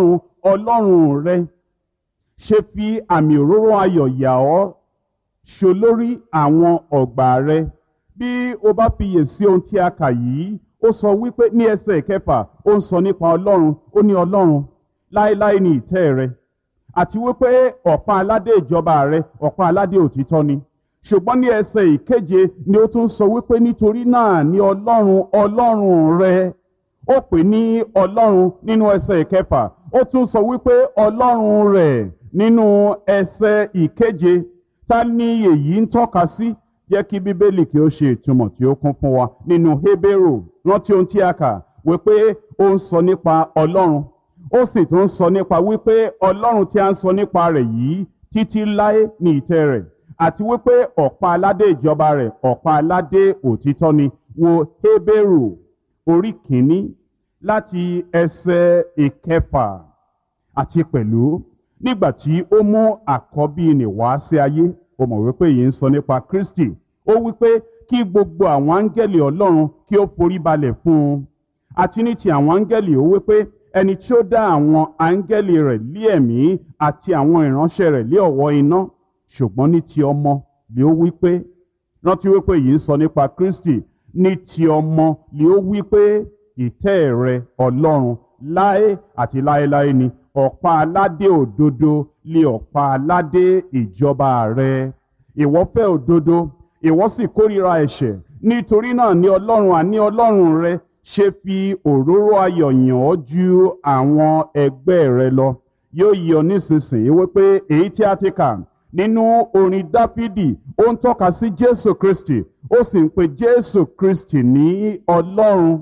ọlọ́run rẹ ṣe fi àmì òróró ayọ̀ yà ọ́ ṣolórí àwọn ọ̀gbà rẹ. Bí o bá fiyè sí ohun tí a kà yìí, ó sọ wípé ní ẹsẹ̀ ìkẹfà ó ń sọ nípa ọlọ́run, ó ní ọlọ́run láéláé ní ìtẹ́ rẹ, àti wípé ọ̀pá aládé ìjọba rẹ ọ̀pá aládé òtítọ́ ni. Ṣùgbọ́n ní ẹsẹ̀ ìkeje ni ó tún sọ wípé nítorí náà ní ọlọ́run rẹ. Ó pè ní ọlọ́run nínú ẹsẹ̀ ìkẹfà, ó tún sọ wípé ọlọ́run rẹ̀ nínú ẹsẹ̀ ìkeje. Ta ni èyí ń tọ́ka sí? Jẹ́ kí Bíbélì kí ó ṣe ìtumọ̀ tí ó kún fún wa nínú Hébérù. Rántí ohun tí a kà wípé ó ń sọ nípa ọlọ́run, ó sì tún ń sọ nípa wípé ọlọ́run tí a ń sọ nípa rẹ̀ yìí títí láé ní ìtẹ́ rẹ̀, àti wípé ọ̀pá aládé ìjọba rẹ̀ ọ̀pá aládé òtítọ́ ni. Wo Hébérù orí kìíní láti ẹsẹ̀ ìkẹfà. Àti pẹ̀lú nígbà tí ó mú àkọ́bí nì wá sí ayé, ó mọ̀ wípé yìí ń sọ nípa Kristi, ó wípé kí gbogbo àwọn áńgẹ́lì ọlọ́run kí ó forí balẹ̀ fún un. Àti ní ti àwọn áńgẹ́lì ó wípé ẹni tí ó dá àwọn áńgẹ́lì rẹ̀ lé ẹ̀mí àti àwọn ìránṣẹ́ rẹ̀ lé ọ̀wọ́ iná. Ṣùgbọ́n ní ti ọmọ lé ó wípé, rántí wípé yìí ń sọ nípa Kristi, ní ti ọmọ lé ó wípé ìtẹ́ rẹ ọlọ́run láé àti láéláé ni, ọ̀pá aládé òdodo lé ọ̀pá aládé ìjọba rẹ. Ìwọ fẹ́ òdodo, ìwọ sì kórìíra ẹ̀ṣẹ̀, nítorí náà ní ọlọ́run àní ọlọ́run rẹ ṣe fi òróró ayọ̀ yàn ọ́ ju àwọn ẹgbẹ́ rẹ lọ. Yóò yọ nísinsìnyí wípé èyí tí a ti kà nínú orin Dáfídì ó ń tọ́ka sí Jésù Kristi, ó sì ń pe Jésù Kristi ní ọlọ́run.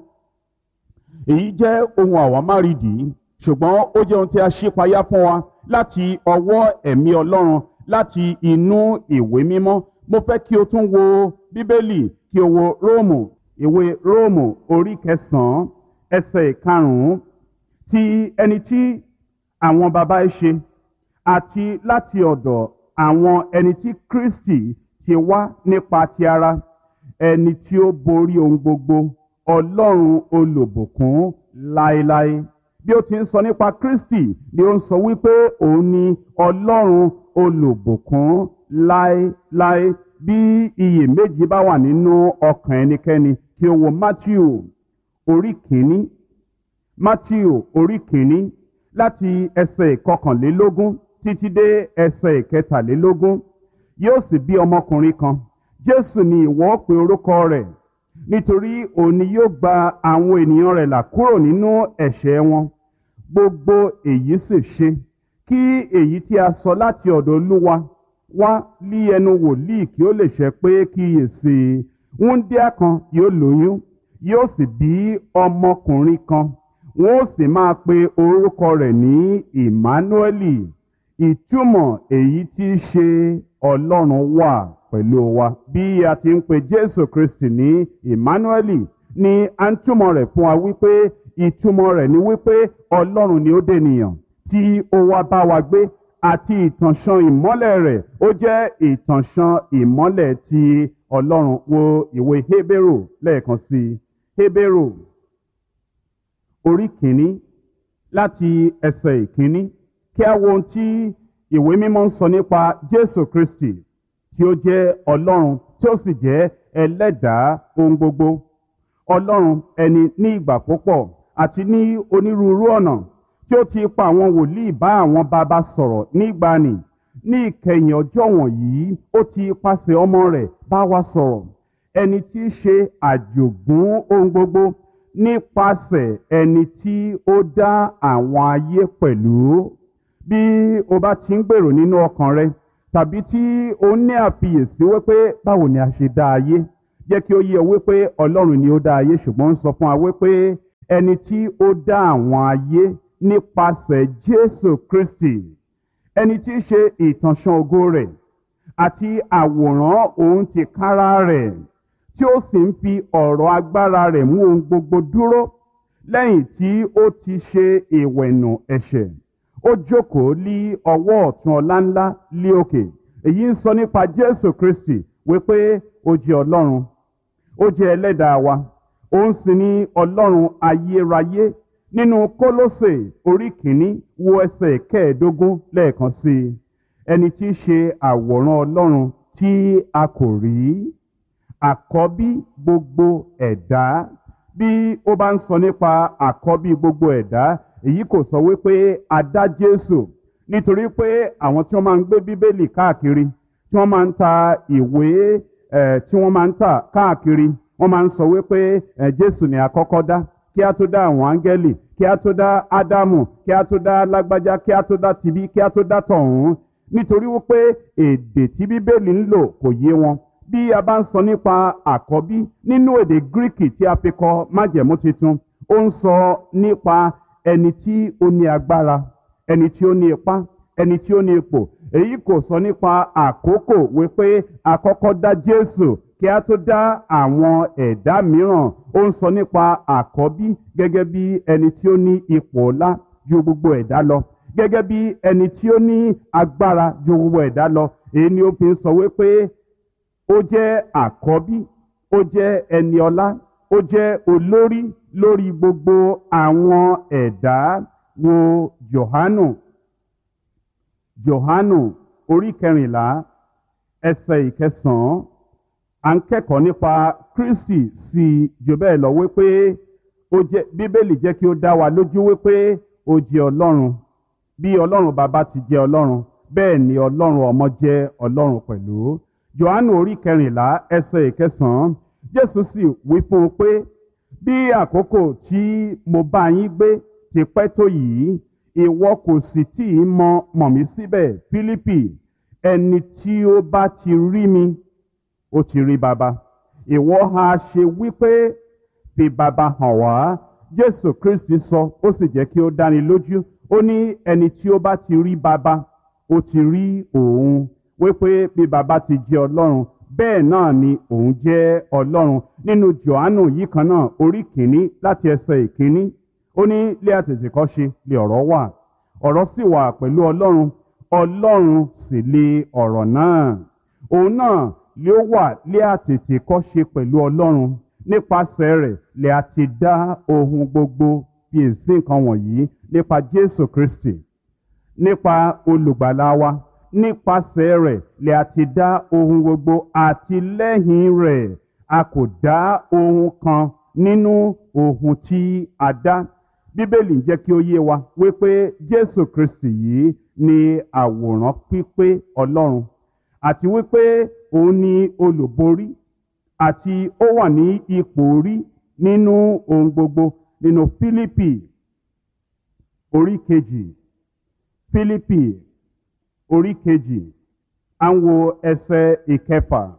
Èyí jẹ́ ohun àwámárìdì, ṣùgbọ́n ó jẹ́ ohun tí a ṣípayá fún wa láti ọwọ́ ẹ̀mí Ọlọ́run láti inú ìwé mímọ́. Mo fẹ́ kí o tún wo Bíbélì, kí o wo ìwé Róòmù orí 9 ẹsẹ̀ 5, ti ẹni tí àwọn baba ṣe àti láti ọ̀dọ̀ àwọn ẹni tí Kristi ti wá nípa ti ara, ẹni tí ó borí ohun gbogbo, Ọlọ́run olùbùkún láéláé. Bí ó ti ń sọ nípa Kristi ni ó ń sọ wípé òun ni Ọlọ́run olùbùkún láéláé. Bí iyèméjì bá wà nínú ọkàn ẹnikẹ́ni, kí o wo Mátíù orí kìíní láti ẹsẹ̀ 21 títí dé ẹsẹ̀ 23. Yóò sì bí ọmọkùnrin kan, Jésù ni ìwọ pe orúkọ rẹ̀, nítorí òun ni yóò gba àwọn ènìyàn rẹ̀ là kúrò nínú ẹ̀ṣẹ̀ wọn. Gbogbo èyí sì ṣe kí èyí tí a sọ láti ọ̀dọ̀ Olúwa wá lí ẹnu wòlíì kí ó lè ṣẹ pé kíyèsí wúńdíá kan yóò lóyún, yóò sì bí ọmọkùnrin kan, wọn ó sì máa pe orúkọ rẹ̀ ní Ìmánúẹ́lì. Ìtumọ̀ èyí tí í ṣe Ọlọ́run wà pẹ̀lú wa. Bí a ti ń pe Jésù Kristi ní Ìmánúẹ́lì ni a ń túmọ̀ rẹ̀ fún wa wípé ìtumọ̀ rẹ̀ ni wípé Ọlọ́run ni ó dènìyàn tí ó wá bá wa gbé, àti ìtànṣán ìmọ́lẹ̀ rẹ̀ ó jẹ́ ìtànṣán ìmọ́lẹ̀ ti Ọlọ́run. Wo ìwé Hébérù lẹ́ẹ̀kan sí i. Hébérù orí kìíní láti ẹsẹ̀ 1, kí a wo ohun tí ìwé mímọ́ ń sọ nípa Jésù Kristi tí ó jẹ́ Ọlọ́run tí ó sì jẹ́ ẹlẹ́dàá ohun gbogbo. Ọlọ́run ẹni ní ìgbà púpọ̀ àti ní onírúurú ọ̀nà tí ó ti pa àwọn wòlíì bá àwọn baba sọ̀rọ̀ nígbàanì, ní ìkẹyìn ọjọ́ wọ̀nyí ó ti ipasẹ̀ ọmọ rẹ̀ bá wa sọ̀rọ̀, ẹni tí í ṣe àjògún ohun gbogbo, nípasẹ̀ ẹni tí ó dá àwọn ayé pẹ̀lú. Bí o bá ti ń gbèrò nínú ọkàn rẹ, tàbí tí o ní àfiyèsí wípé báwo ni a ṣe dá ayé, jẹ́ kí ó yé ọ wípé Ọlọ́run ni ó dá ayé, ṣùgbọ́n ń sọ fún wa wípé ẹni tí ó dá àwọn ayé nípasẹ̀ Jésù Kristi, ẹni tí í ṣe ìtànṣán ògo rẹ̀ àti àwòrán òun tìkára rẹ̀, tí ó sì ń fi ọ̀rọ̀ agbára rẹ̀ mú ohun gbogbo dúró lẹ́yìn tí ó ti ṣe ìwẹ̀nù ẹ̀ṣẹ̀. Ó jókòó lí ọwọ́ ọ̀tún ọláńlá lí òkè. Èyí ń sọ nípa Jésù Kristi wípé ó jẹ́ Ọlọ́run, ó jẹ́ ẹlẹ́dàá wa, òun sì ni Ọlọ́run ayérayé. Nínú Kólósè orí kìíní wo ẹsẹ̀ 15 lẹ́ẹ̀kan sí i. Ẹni tí í ṣe àwòrán Ọlọ́run tí a kò rí, àkọ́bí gbogbo ẹ̀dá. Bí ó bá ń sọ nípa àkọ́bí gbogbo ẹ̀dá, èyí kò sọ wípé a dá Jésù, nítorí pé àwọn tí wọ́n máa ń gbé Bíbélì káàkiri, tí wọ́n máa ń ta ìwé tí wọ́n máa ń tà káàkiri, wọ́n máa ń sọ wípé Jésù ni àkọ́kọ́ dá, kí a tó dá àwọn áńgẹ́lì, kí a tó dá Ádámù, kí a tó dá lágbájá, kí a tó dá tibí, kí a tó dá tọ̀hún, nítorí wípé èdè tí Bíbélì ń lò kò yé wọn. Bí a bá ń sọ nípa àkọ́bí nínú èdè Gíríkì tí a fi kọ májẹ̀mú titun, ó ń sọ nípa ẹni tí ó ní agbára, ẹni tí ó ní ipá, ẹni tí ó ní ipò. Èyí kò sọ nípa àkókò wípé àkọ́kọ́ dá Jésù kí a tó dá àwọn ẹ̀dá mìíràn. Ó ń sọ nípa àkọ́bí gẹ́gẹ́ bí ẹni tí ó ní ipò ọlá ju gbogbo ẹ̀dá lọ, gẹ́gẹ́ bí ẹni tí ó ní agbára ju gbogbo ẹ̀dá lọ. Èyí ni ó fi ń sọ wípé ó jẹ́ àkọ́bí, ó jẹ́ ẹni ọlá, ó jẹ́ olórí lórí gbogbo àwọn ẹ̀dá. Wo Jòhánù orí 14 ẹsẹ̀ 9. À ń kẹ́kọ̀ọ́ nípa Kristi sí jù bẹ́ẹ̀ lọ wípé Bíbélì jẹ́ kí ó dá wa lójú wípé ó jẹ́ Ọlọ́run. Bí Ọlọ́run Baba ti jẹ́ Ọlọ́run, bẹ́ẹ̀ ni Ọlọ́run Ọmọ jẹ́ Ọlọ́run pẹ̀lú. Jòhánù orí 14 ẹsẹ̀ 9. Jésù sì wí fún un pé, bí àkókò tí mo bá yín gbé ti pẹ́ tó yìí, ìwọ kò sì tí ì mọ̀ mí síbẹ̀, Fílípì. Ẹni tí ó bá ti rí mi, ó ti rí Baba. Ìwọ ha ṣe wípé fi Baba hàn wá? Jésù Kristi sọ, ó sì jẹ́ kí ó dáni lójú. Ó ní ẹni tí ó bá ti rí Baba, ó ti rí òun. Wípé bí Baba ti jẹ́ Ọlọ́run, bẹ́ẹ̀ náà ni òun jẹ́ Ọlọ́run. Nínú Jòhánù yìí kan náà orí 1 láti ẹsẹ̀ 1, ó ní lé àtètèkọ́ṣe lé ọ̀rọ̀ wà, ọ̀rọ̀ sì wà pẹ̀lú Ọlọ́run, Ọlọ́run sì lé ọ̀rọ̀ náà. Òun náà lé ó wà lé àtètèkọ́ṣe pẹ̀lú Ọlọ́run, nípasẹ̀ rẹ̀ lè a ti dá ohun gbogbo. Bí èsì nǹkan wọ̀nyí nípa Jésù Kristi, nípa olùgbàlà wa, nípasẹ̀ rẹ̀ lè a ti dá ohun gbogbo, àti lẹ́yìn rẹ̀ a kò dá ohun kan nínú ohun tí a dá. Bíbélì ń jẹ́ kí ó yé wa wípé Jésù Kristi yìí ni àwòrán pípé Ọlọ́run, àti wípé òun ni olùborí, àti ó wà ní ipò orí nínú ohun gbogbo. Nínú Fílípì orí 2, Fílípì orí 2, à ń wo ẹsẹ̀ 9.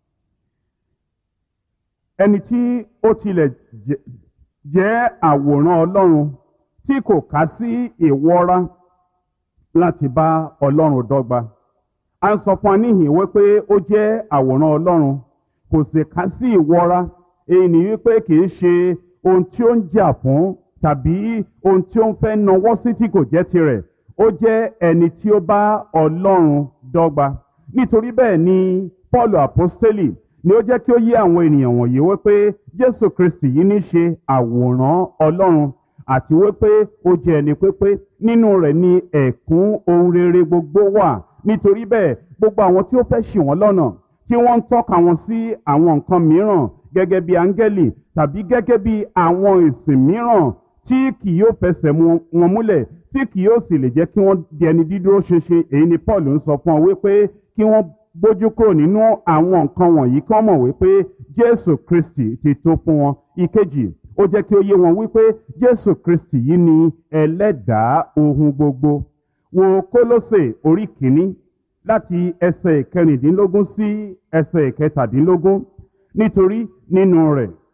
Ẹni tí ó tilẹ̀ jẹ́ àwòrán Ọlọ́run, tí kò kà sí ìwọra láti bá Ọlọ́run dọ́gba. À ń sọ fún wa níhìn wípé ó jẹ́ àwòrán Ọlọ́run, kò sì kà sí ìwọra. Èyí ni wípé kì í ṣe ohun tí ó ń jà fún, tàbí ohun tí ó ń fẹ́ nawọ́ sí tí kò jẹ́ tirẹ̀. Ó jẹ́ ẹni tí ó bá Ọlọ́run dọ́gba. Nítorí bẹ́ẹ̀ ni Pọ́ọ̀lù àpọ́stélì ni ó jẹ́ kí ó yé àwọn ènìyàn wọ̀nyí wípé Jésù Kristi yìí ní ṣe àwòrán Ọlọ́run, àti wípé ó jẹ́ ẹni pípé. Nínú rẹ̀ ni ẹ̀kún ohun rere gbogbo wà. Nítorí bẹ́ẹ̀ gbogbo àwọn tí ó fẹ́ ṣì wọ́n lọ́nà, tí wọ́n ń tọ́ka wọn sí àwọn nǹkan mìíràn gẹ́gẹ́ bí áńgẹ́lì, tàbí gẹ́gẹ́ bí àwọn ìsìn mìíràn tí kì yóò fẹsẹ̀ wọn múlẹ̀, tí kì yóò sì lè jẹ́ kí wọ́n di ẹni dídúró ṣinṣin. Èyí ni Paul ń sọ fún ọ wípé kí wọ́n gbójú kúrò nínú àwọn nǹkan wọ̀nyí kí wọ́n mọ̀ wípé Jésù Kristi ti tó fún wọn. Ìkejì, ó jẹ́ kí ó yé wọn wípé Jésù Kristi yìí ni ẹlẹ́dàá ohun gbogbo. Wo Kólósè orí kìíní láti ẹsẹ̀ ìkẹrìndínlógún sí ẹsẹ̀ ìkẹtàdínlógún. Nítorí nínú rẹ̀